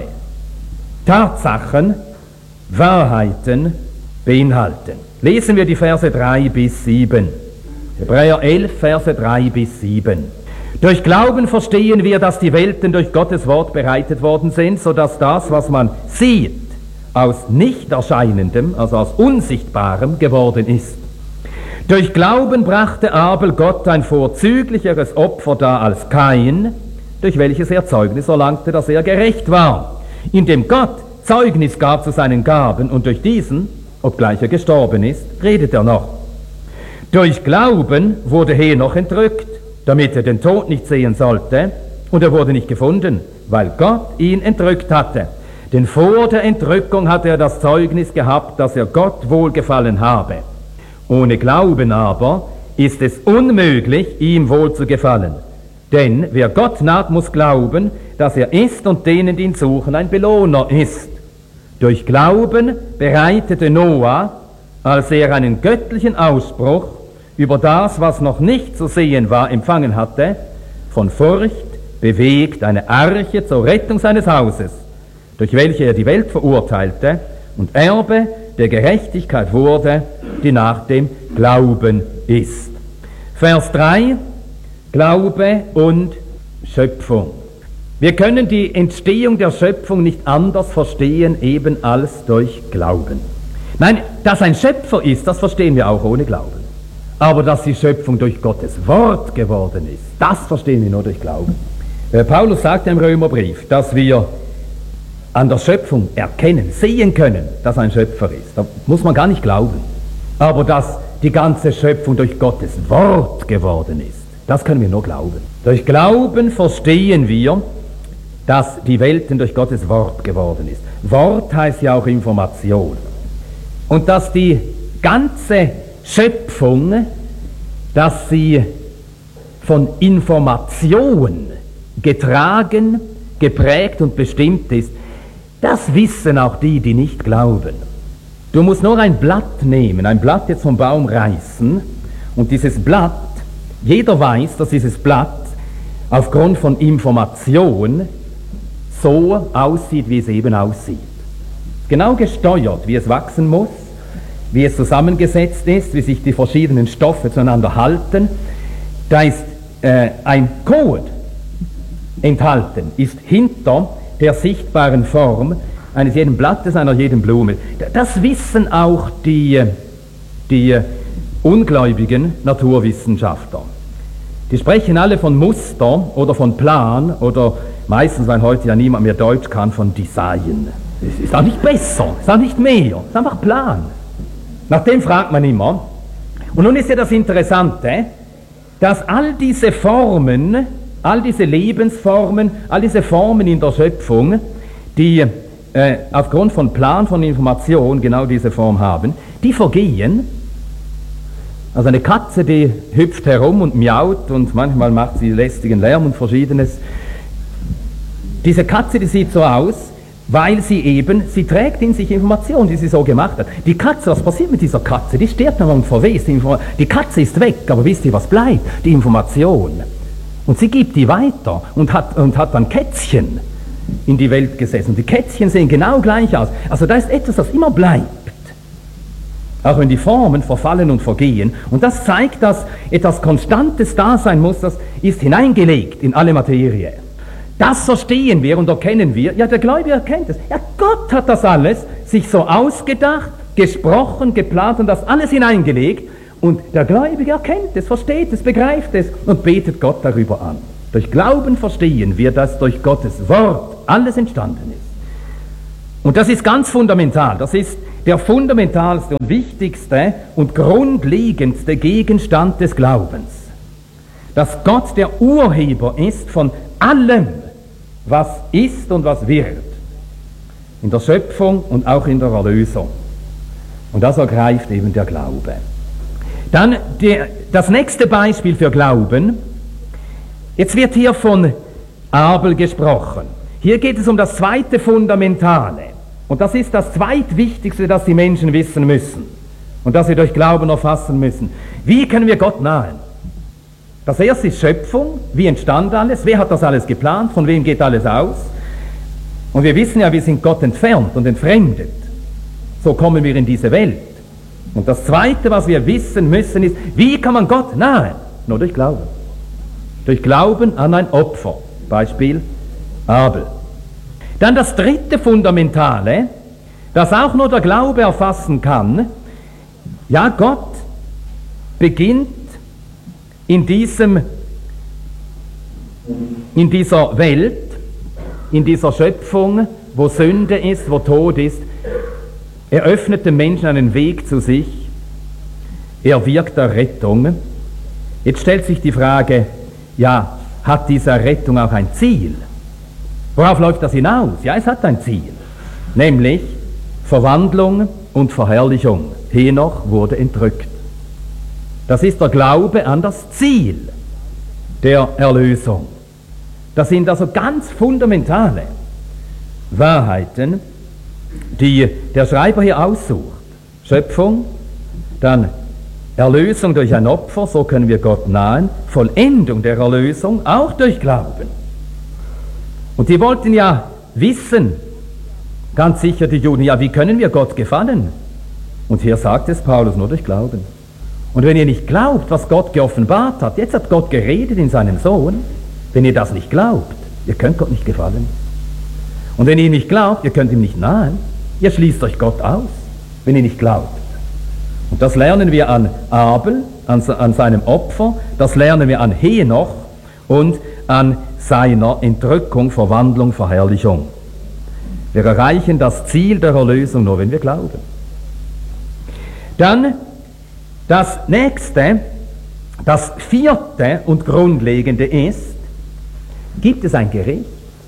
Tatsachen, Wahrheiten beinhalten. Lesen wir die Verse 3 bis 7. Hebräer 11, Verse 3 bis 7. Durch Glauben verstehen wir, dass die Welten durch Gottes Wort bereitet worden sind, sodass das, was man sieht, aus Nichterscheinendem, also aus Unsichtbarem geworden ist. Durch Glauben brachte Abel Gott ein vorzüglicheres Opfer dar als Kain, durch welches er Zeugnis erlangte, dass er gerecht war, indem Gott Zeugnis gab zu seinen Gaben, und durch diesen, obgleich er gestorben ist, redet er noch. Durch Glauben wurde Henoch entrückt, damit er den Tod nicht sehen sollte, und er wurde nicht gefunden, weil Gott ihn entrückt hatte. Denn vor der Entrückung hatte er das Zeugnis gehabt, dass er Gott wohlgefallen habe. Ohne Glauben aber ist es unmöglich, ihm wohl zu gefallen. Denn wer Gott naht, muss glauben, dass er ist und denen, die ihn suchen, ein Belohner ist. Durch Glauben bereitete Noah, als er einen göttlichen Ausspruch über das, was noch nicht zu sehen war, empfangen hatte, von Furcht bewegt eine Arche zur Rettung seines Hauses, durch welche er die Welt verurteilte und Erbe der Gerechtigkeit wurde, die nach dem Glauben ist. Vers 3, Glaube und Schöpfung. Wir können die Entstehung der Schöpfung nicht anders verstehen, eben als durch Glauben. Nein, dass ein Schöpfer ist, das verstehen wir auch ohne Glauben. Aber dass die Schöpfung durch Gottes Wort geworden ist, das verstehen wir nur durch Glauben. Paulus sagt im Römerbrief, dass wir an der Schöpfung erkennen, sehen können, dass ein Schöpfer ist. Da muss man gar nicht glauben. Aber dass die ganze Schöpfung durch Gottes Wort geworden ist, das können wir nur glauben. Durch Glauben verstehen wir, dass die Welten durch Gottes Wort geworden ist. Wort heißt ja auch Information. Und dass die ganze Schöpfung, dass sie von Information getragen, geprägt und bestimmt ist, das wissen auch die, die nicht glauben. Du musst nur ein Blatt nehmen, ein Blatt jetzt vom Baum reißen, und dieses Blatt, jeder weiß, dass dieses Blatt aufgrund von Information so aussieht, wie es eben aussieht. Genau gesteuert, wie es wachsen muss, wie es zusammengesetzt ist, wie sich die verschiedenen Stoffe zueinander halten. Da ist ein Code enthalten, ist hinter der sichtbaren Form eines jeden Blattes, einer jeden Blume. Das wissen auch die ungläubigen Naturwissenschaftler. Die sprechen alle von Muster oder von Plan oder meistens, weil heute ja niemand mehr Deutsch kann, von Design. Es ist auch nicht besser, es ist auch nicht mehr, es ist einfach Plan. Nach dem fragt man immer. Und nun ist ja das Interessante, dass all diese Formen, all diese Lebensformen, all diese Formen in der Schöpfung, die aufgrund von Plan, von Information genau diese Form haben, die vergehen. Also eine Katze, die hüpft herum und miaut und manchmal macht sie lästigen Lärm und Verschiedenes. Diese Katze, die sieht so aus, weil sie trägt in sich Information, die sie so gemacht hat. Die Katze, was passiert mit dieser Katze? Die stirbt dann und verwest. Die Katze ist weg, aber wisst ihr, was bleibt? Die Information. Und sie gibt die weiter und hat dann Kätzchen in die Welt gesessen. Die Kätzchen sehen genau gleich aus. Also da ist etwas, das immer bleibt. Auch wenn die Formen verfallen und vergehen. Und das zeigt, dass etwas Konstantes da sein muss, das ist hineingelegt in alle Materie. Das verstehen wir und erkennen wir. Ja, der Gläubige erkennt es. Ja, Gott hat das alles sich so ausgedacht, gesprochen, geplant und das alles hineingelegt. Und der Gläubige erkennt es, versteht es, begreift es und betet Gott darüber an. Durch Glauben verstehen wir, dass durch Gottes Wort alles entstanden ist. Und das ist ganz fundamental. Das ist der fundamentalste und wichtigste und grundlegendste Gegenstand des Glaubens. Dass Gott der Urheber ist von allem, was ist und was wird. In der Schöpfung und auch in der Erlösung. Und das ergreift eben der Glaube. Dann das nächste Beispiel für Glauben. Jetzt wird hier von Abel gesprochen. Hier geht es um das zweite Fundamentale. Und das ist das zweitwichtigste, das die Menschen wissen müssen. Und das sie durch Glauben erfassen müssen. Wie können wir Gott nahen? Das erste ist Schöpfung. Wie entstand alles? Wer hat das alles geplant? Von wem geht alles aus? Und wir wissen ja, wir sind Gott entfernt und entfremdet. So kommen wir in diese Welt. Und das zweite, was wir wissen müssen, ist, wie kann man Gott nahen? Nur durch Glauben. Durch Glauben an ein Opfer. Beispiel Abel. Dann das dritte Fundamentale, das auch nur der Glaube erfassen kann. Ja, Gott beginnt in dieser Welt, in dieser Schöpfung, wo Sünde ist, wo Tod ist. Er öffnet dem Menschen einen Weg zu sich. Er wirkt der Rettung. Jetzt stellt sich die Frage, ja, hat diese Rettung auch ein Ziel? Worauf läuft das hinaus? Ja, es hat ein Ziel, nämlich Verwandlung und Verherrlichung. Henoch wurde entrückt. Das ist der Glaube an das Ziel der Erlösung. Das sind also ganz fundamentale Wahrheiten, die der Schreiber hier aussucht. Schöpfung, dann Erlösung durch ein Opfer, so können wir Gott nahen, Vollendung der Erlösung, auch durch Glauben. Und die wollten ja wissen, ganz sicher die Juden, ja, wie können wir Gott gefallen? Und hier sagt es Paulus, nur durch Glauben. Und wenn ihr nicht glaubt, was Gott geoffenbart hat, jetzt hat Gott geredet in seinem Sohn, wenn ihr das nicht glaubt, ihr könnt Gott nicht gefallen. Und wenn ihr nicht glaubt, ihr könnt ihm nicht nahen, ihr schließt euch Gott aus, wenn ihr nicht glaubt. Und das lernen wir an Abel, an seinem Opfer, das lernen wir an Henoch und an seiner Entrückung, Verwandlung, Verherrlichung. Wir erreichen das Ziel der Erlösung nur, wenn wir glauben. Dann das nächste, das vierte und grundlegende ist, gibt es ein Gericht?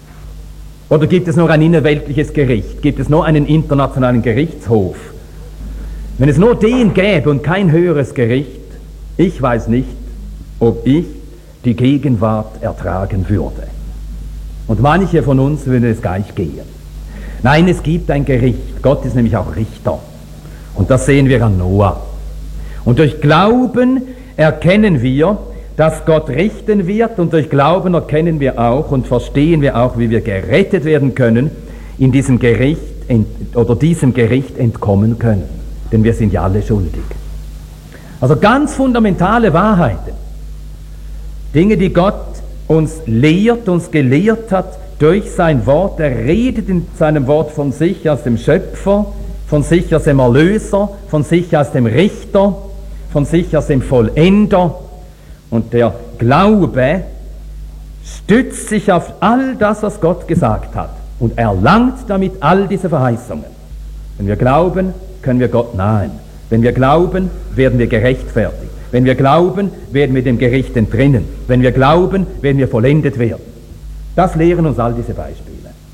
Oder gibt es nur ein innerweltliches Gericht? Gibt es nur einen internationalen Gerichtshof? Wenn es nur den gäbe und kein höheres Gericht, ich weiß nicht, ob ich die Gegenwart ertragen würde. Und manche von uns würden es gleich gehen. Nein, es gibt ein Gericht. Gott ist nämlich auch Richter. Und das sehen wir an Noah. Und durch Glauben erkennen wir, dass Gott richten wird, und durch Glauben erkennen wir auch und verstehen wir auch, wie wir gerettet werden können, in diesem Gericht diesem Gericht entkommen können. Denn wir sind ja alle schuldig. Also ganz fundamentale Wahrheiten. Dinge, die Gott uns lehrt, uns gelehrt hat durch sein Wort. Er redet in seinem Wort von sich als dem Schöpfer, von sich als dem Erlöser, von sich als dem Richter, von sich als dem Vollender. Und der Glaube stützt sich auf all das, was Gott gesagt hat, und erlangt damit all diese Verheißungen. Wenn wir glauben, können wir Gott nahen. Wenn wir glauben, werden wir gerechtfertigt. Wenn wir glauben, werden wir dem Gericht entrinnen. Wenn wir glauben, werden wir vollendet werden. Das lehren uns all diese Beispiele.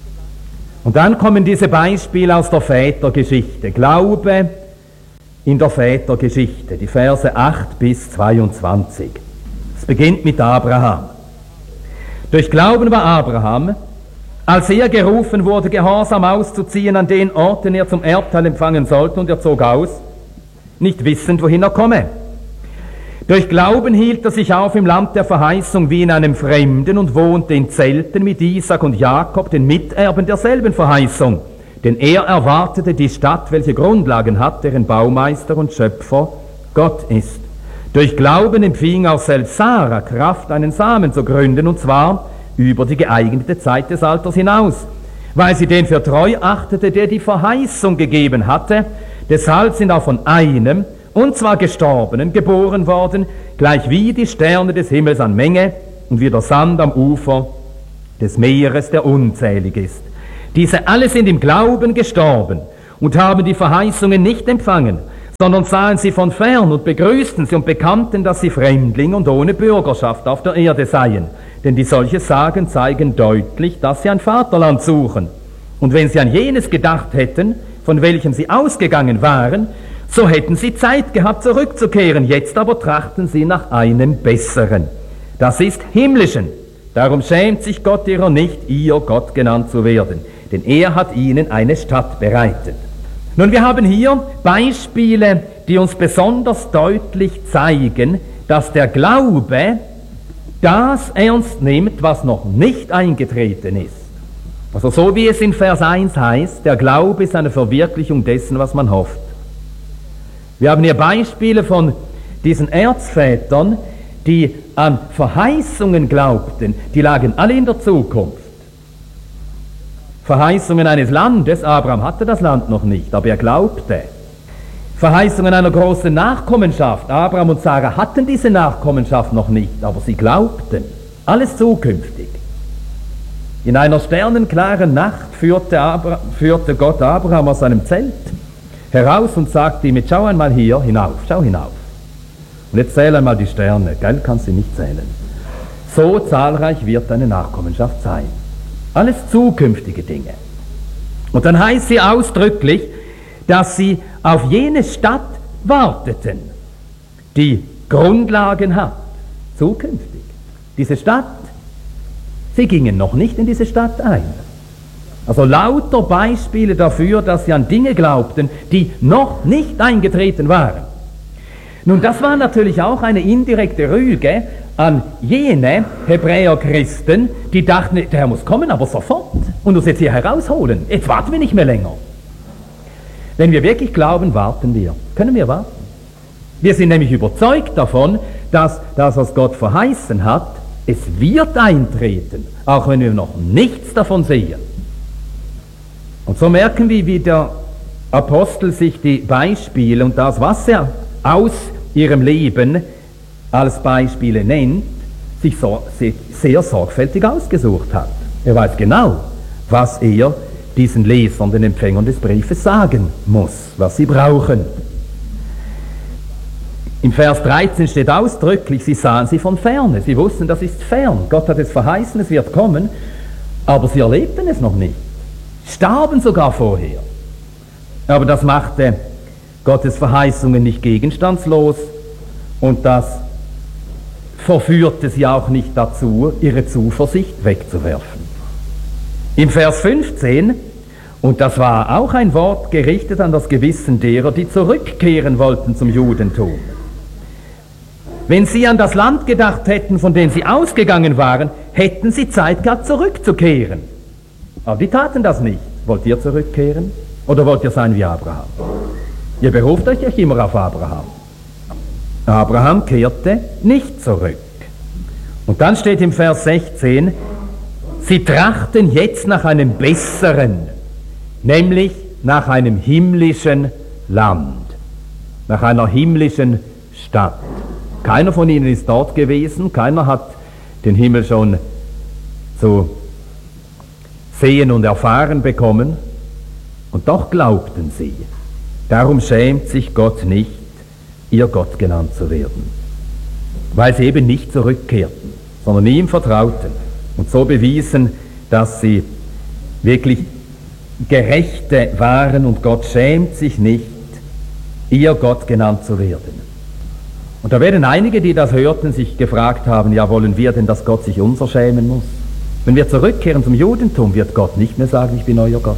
Und dann kommen diese Beispiele aus der Vätergeschichte. Glaube in der Vätergeschichte, die Verse 8 bis 22. Es beginnt mit Abraham. Durch Glauben war Abraham, als er gerufen wurde, gehorsam auszuziehen an den Ort, den er zum Erbteil empfangen sollte, und er zog aus, nicht wissend, wohin er komme. Durch Glauben hielt er sich auf im Land der Verheißung wie in einem Fremden und wohnte in Zelten mit Isaak und Jakob, den Miterben derselben Verheißung. Denn er erwartete die Stadt, welche Grundlagen hat, deren Baumeister und Schöpfer Gott ist. Durch Glauben empfing auch selbst Sarah Kraft, einen Samen zu gründen, und zwar über die geeignete Zeit des Alters hinaus, weil sie den für treu achtete, der die Verheißung gegeben hatte. Deshalb sind auch von einem und zwar Gestorbenen, geboren worden, gleich wie die Sterne des Himmels an Menge und wie der Sand am Ufer des Meeres, der unzählig ist. Diese alle sind im Glauben gestorben und haben die Verheißungen nicht empfangen, sondern sahen sie von fern und begrüßten sie und bekannten, dass sie Fremdling und ohne Bürgerschaft auf der Erde seien. Denn die solche Sagen zeigen deutlich, dass sie ein Vaterland suchen. Und wenn sie an jenes gedacht hätten, von welchem sie ausgegangen waren, so hätten sie Zeit gehabt, zurückzukehren. Jetzt aber trachten sie nach einem Besseren. Das ist Himmlischen. Darum schämt sich Gott ihrer nicht, ihr Gott genannt zu werden. Denn er hat ihnen eine Stadt bereitet. Nun, wir haben hier Beispiele, die uns besonders deutlich zeigen, dass der Glaube das ernst nimmt, was noch nicht eingetreten ist. Also so wie es in Vers 1 heißt, der Glaube ist eine Verwirklichung dessen, was man hofft. Wir haben hier Beispiele von diesen Erzvätern, die an Verheißungen glaubten, die lagen alle in der Zukunft. Verheißungen eines Landes, Abraham hatte das Land noch nicht, aber er glaubte. Verheißungen einer großen Nachkommenschaft, Abraham und Sarah hatten diese Nachkommenschaft noch nicht, aber sie glaubten. Alles zukünftig. In einer sternenklaren Nacht führte Gott Abraham aus seinem Zelt heraus und sagte ihm, schau einmal hier hinauf, schau hinauf. Und jetzt zähl einmal die Sterne, gell, kannst du nicht zählen. So zahlreich wird deine Nachkommenschaft sein. Alles zukünftige Dinge. Und dann heißt sie ausdrücklich, dass sie auf jene Stadt warteten, die Grundlagen hat, zukünftig. Diese Stadt, sie gingen noch nicht in diese Stadt ein. Also lauter Beispiele dafür, dass sie an Dinge glaubten, die noch nicht eingetreten waren. Nun, das war natürlich auch eine indirekte Rüge an jene Hebräer-Christen, die dachten, der Herr muss kommen, aber sofort, und uns jetzt hier herausholen. Jetzt warten wir nicht mehr länger. Wenn wir wirklich glauben, warten wir. Können wir warten? Wir sind nämlich überzeugt davon, dass das, was Gott verheißen hat, es wird eintreten, auch wenn wir noch nichts davon sehen. Und so merken wir, wie der Apostel sich die Beispiele und das, was er aus ihrem Leben als Beispiele nennt, sich sehr sorgfältig ausgesucht hat. Er weiß genau, was er diesen Lesern, den Empfängern des Briefes sagen muss, was sie brauchen. Im Vers 13 steht ausdrücklich, sie sahen sie von ferne. Sie wussten, das ist fern. Gott hat es verheißen, es wird kommen, aber sie erlebten es noch nicht. Starben sogar vorher. Aber das machte Gottes Verheißungen nicht gegenstandslos und das verführte sie auch nicht dazu, ihre Zuversicht wegzuwerfen. Im Vers 15, und das war auch ein Wort gerichtet an das Gewissen derer, die zurückkehren wollten zum Judentum. Wenn sie an das Land gedacht hätten, von dem sie ausgegangen waren, hätten sie Zeit gehabt, zurückzukehren. Aber die taten das nicht. Wollt ihr zurückkehren? Oder wollt ihr sein wie Abraham? Ihr beruft euch immer auf Abraham. Abraham kehrte nicht zurück. Und dann steht im Vers 16, sie trachten jetzt nach einem Besseren, nämlich nach einem himmlischen Land, nach einer himmlischen Stadt. Keiner von ihnen ist dort gewesen, keiner hat den Himmel schon zu sehen und erfahren bekommen, und doch glaubten sie. Darum schämt sich Gott nicht, ihr Gott genannt zu werden, weil sie eben nicht zurückkehrten, sondern ihm vertrauten und so bewiesen, dass sie wirklich Gerechte waren und Gott schämt sich nicht, ihr Gott genannt zu werden. Und da werden einige, die das hörten, sich gefragt haben, ja, wollen wir denn, dass Gott sich unser schämen muss? Wenn wir zurückkehren zum Judentum, wird Gott nicht mehr sagen, ich bin euer Gott.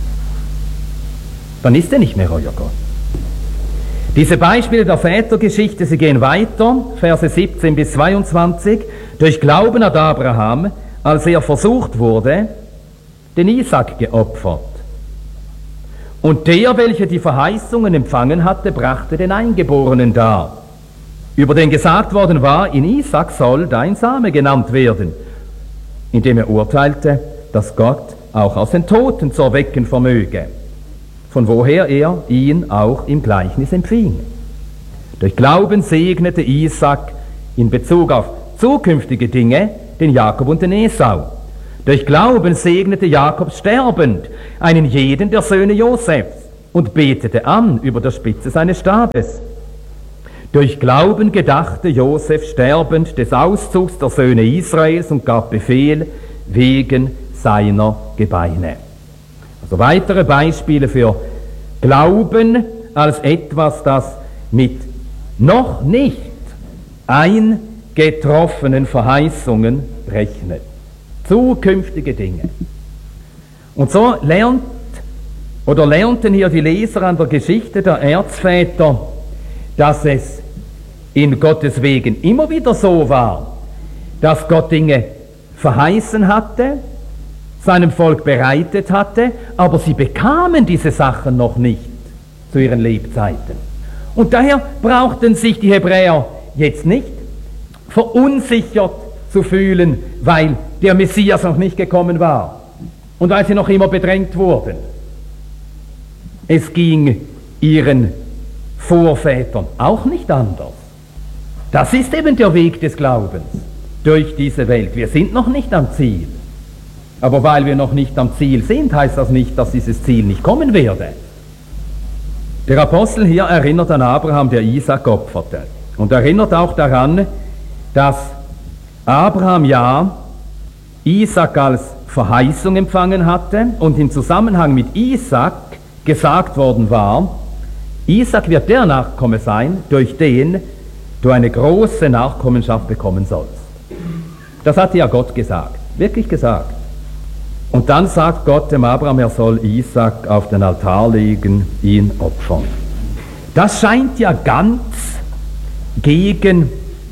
Dann ist er nicht mehr euer Gott. Diese Beispiele der Vätergeschichte, sie gehen weiter, Verse 17 bis 22. Durch Glauben hat Abraham, als er versucht wurde, den Isaak geopfert. Und der, welcher die Verheißungen empfangen hatte, brachte den Eingeborenen dar, über den gesagt worden war, in Isaak soll dein Same genannt werden, indem er urteilte, dass Gott auch aus den Toten zu erwecken vermöge, von woher er ihn auch im Gleichnis empfing. Durch Glauben segnete Isaak in Bezug auf zukünftige Dinge den Jakob und den Esau. Durch Glauben segnete Jakob sterbend einen jeden der Söhne Josefs und betete an über der Spitze seines Stabes. Durch Glauben gedachte Josef sterbend des Auszugs der Söhne Israels und gab Befehl wegen seiner Gebeine. Also weitere Beispiele für Glauben als etwas, das mit noch nicht eingetroffenen Verheißungen rechnet. Zukünftige Dinge. Und so lernten hier die Leser an der Geschichte der Erzväter, dass es in Gottes Wegen immer wieder so war, dass Gott Dinge verheißen hatte, seinem Volk bereitet hatte, aber sie bekamen diese Sachen noch nicht zu ihren Lebzeiten. Und daher brauchten sich die Hebräer jetzt nicht verunsichert zu fühlen, weil der Messias noch nicht gekommen war und weil sie noch immer bedrängt wurden. Es ging ihren Vorvätern auch nicht anders. Das ist eben der Weg des Glaubens durch diese Welt. Wir sind noch nicht am Ziel. Aber weil wir noch nicht am Ziel sind, heißt das nicht, dass dieses Ziel nicht kommen werde. Der Apostel hier erinnert an Abraham, der Isaak opferte. Und erinnert auch daran, dass Abraham ja Isaak als Verheißung empfangen hatte und im Zusammenhang mit Isaak gesagt worden war, Isaak wird der Nachkomme sein, durch den du eine große Nachkommenschaft bekommen sollst. Das hatte ja Gott gesagt, wirklich gesagt. Und dann sagt Gott dem Abraham, er soll Isaak auf den Altar legen, ihn opfern. Das scheint ja ganz gegen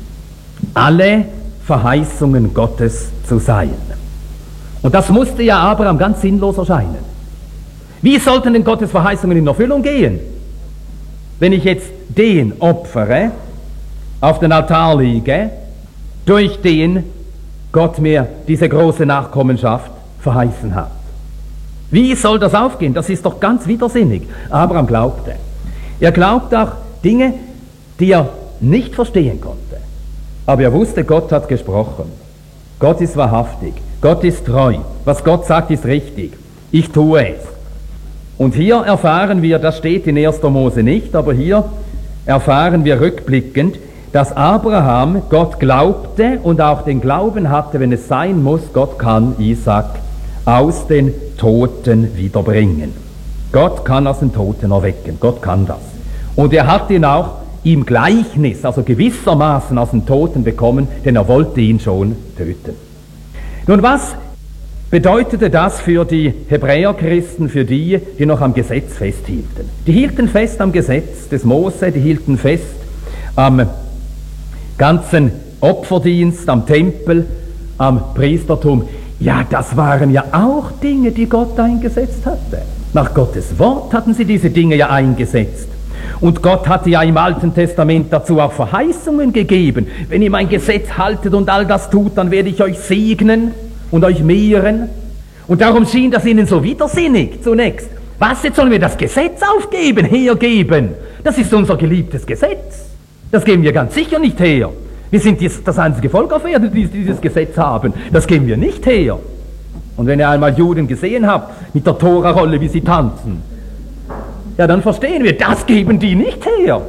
alle Verheißungen Gottes zu sein. Und das musste ja Abraham ganz sinnlos erscheinen. Wie sollten denn Gottes Verheißungen in Erfüllung gehen? Wenn ich jetzt den opfere, auf den Altar lege, durch den Gott mir diese große Nachkommenschaft verheißen hat. Wie soll das aufgehen? Das ist doch ganz widersinnig. Abraham glaubte. Er glaubt auch Dinge, die er nicht verstehen konnte. Aber er wusste, Gott hat gesprochen. Gott ist wahrhaftig. Gott ist treu. Was Gott sagt, ist richtig. Ich tue es. Und hier erfahren wir, das steht in 1. Mose nicht, aber hier erfahren wir rückblickend, dass Abraham Gott glaubte und auch den Glauben hatte, wenn es sein muss, Gott kann Isaak aus den Toten wiederbringen. Gott kann aus den Toten erwecken. Gott kann das. Und er hat ihn auch im Gleichnis, also gewissermaßen aus den Toten bekommen, denn er wollte ihn schon töten. Nun, was bedeutete das für die Hebräerchristen, für die, die noch am Gesetz festhielten? Die hielten fest am Gesetz des Mose, die hielten fest am ganzen Opferdienst, am Tempel, am Priestertum. Ja, das waren ja auch Dinge, die Gott eingesetzt hatte. Nach Gottes Wort hatten sie diese Dinge ja eingesetzt. Und Gott hatte ja im Alten Testament dazu auch Verheißungen gegeben. Wenn ihr mein Gesetz haltet und all das tut, dann werde ich euch segnen und euch mehren. Und darum schien das ihnen so widersinnig zunächst. Was, jetzt sollen wir das Gesetz aufgeben, hergeben? Das ist unser geliebtes Gesetz. Das geben wir ganz sicher nicht her. Wir sind das einzige Volk auf Erden, die dieses Gesetz haben. Das geben wir nicht her. Und wenn ihr einmal Juden gesehen habt, mit der Tora-Rolle, wie sie tanzen, ja, dann verstehen wir, das geben die nicht her.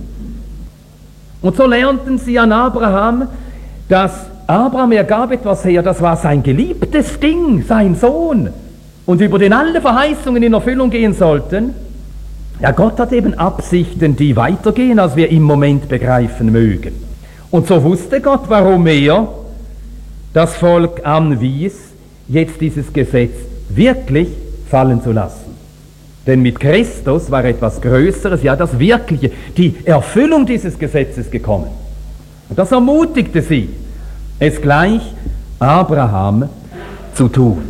Und so lernten sie an Abraham, dass Abraham, er gab etwas her, das war sein geliebtes Ding, sein Sohn, und über den alle Verheißungen in Erfüllung gehen sollten. Ja, Gott hat eben Absichten, die weitergehen, als wir im Moment begreifen mögen. Und so wusste Gott, warum er das Volk anwies, jetzt dieses Gesetz wirklich fallen zu lassen. Denn mit Christus war etwas Größeres, ja das Wirkliche, die Erfüllung dieses Gesetzes gekommen. Und das ermutigte sie, es gleich Abraham zu tun.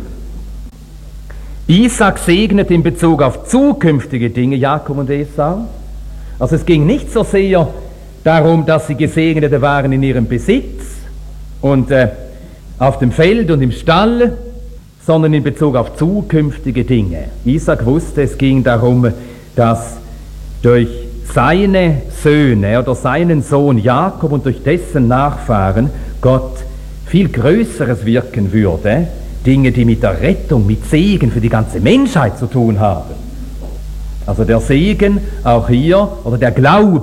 Isaak segnet in Bezug auf zukünftige Dinge Jakob und Esau. Also es ging nicht so sehr darum, dass sie Gesegnete waren in ihrem Besitz und auf dem Feld und im Stall, sondern in Bezug auf zukünftige Dinge. Isaak wusste, es ging darum, dass durch seine Söhne oder seinen Sohn Jakob und durch dessen Nachfahren Gott viel Größeres wirken würde, Dinge, die mit der Rettung, mit Segen für die ganze Menschheit zu tun haben. Also der Segen auch hier, oder der Glaube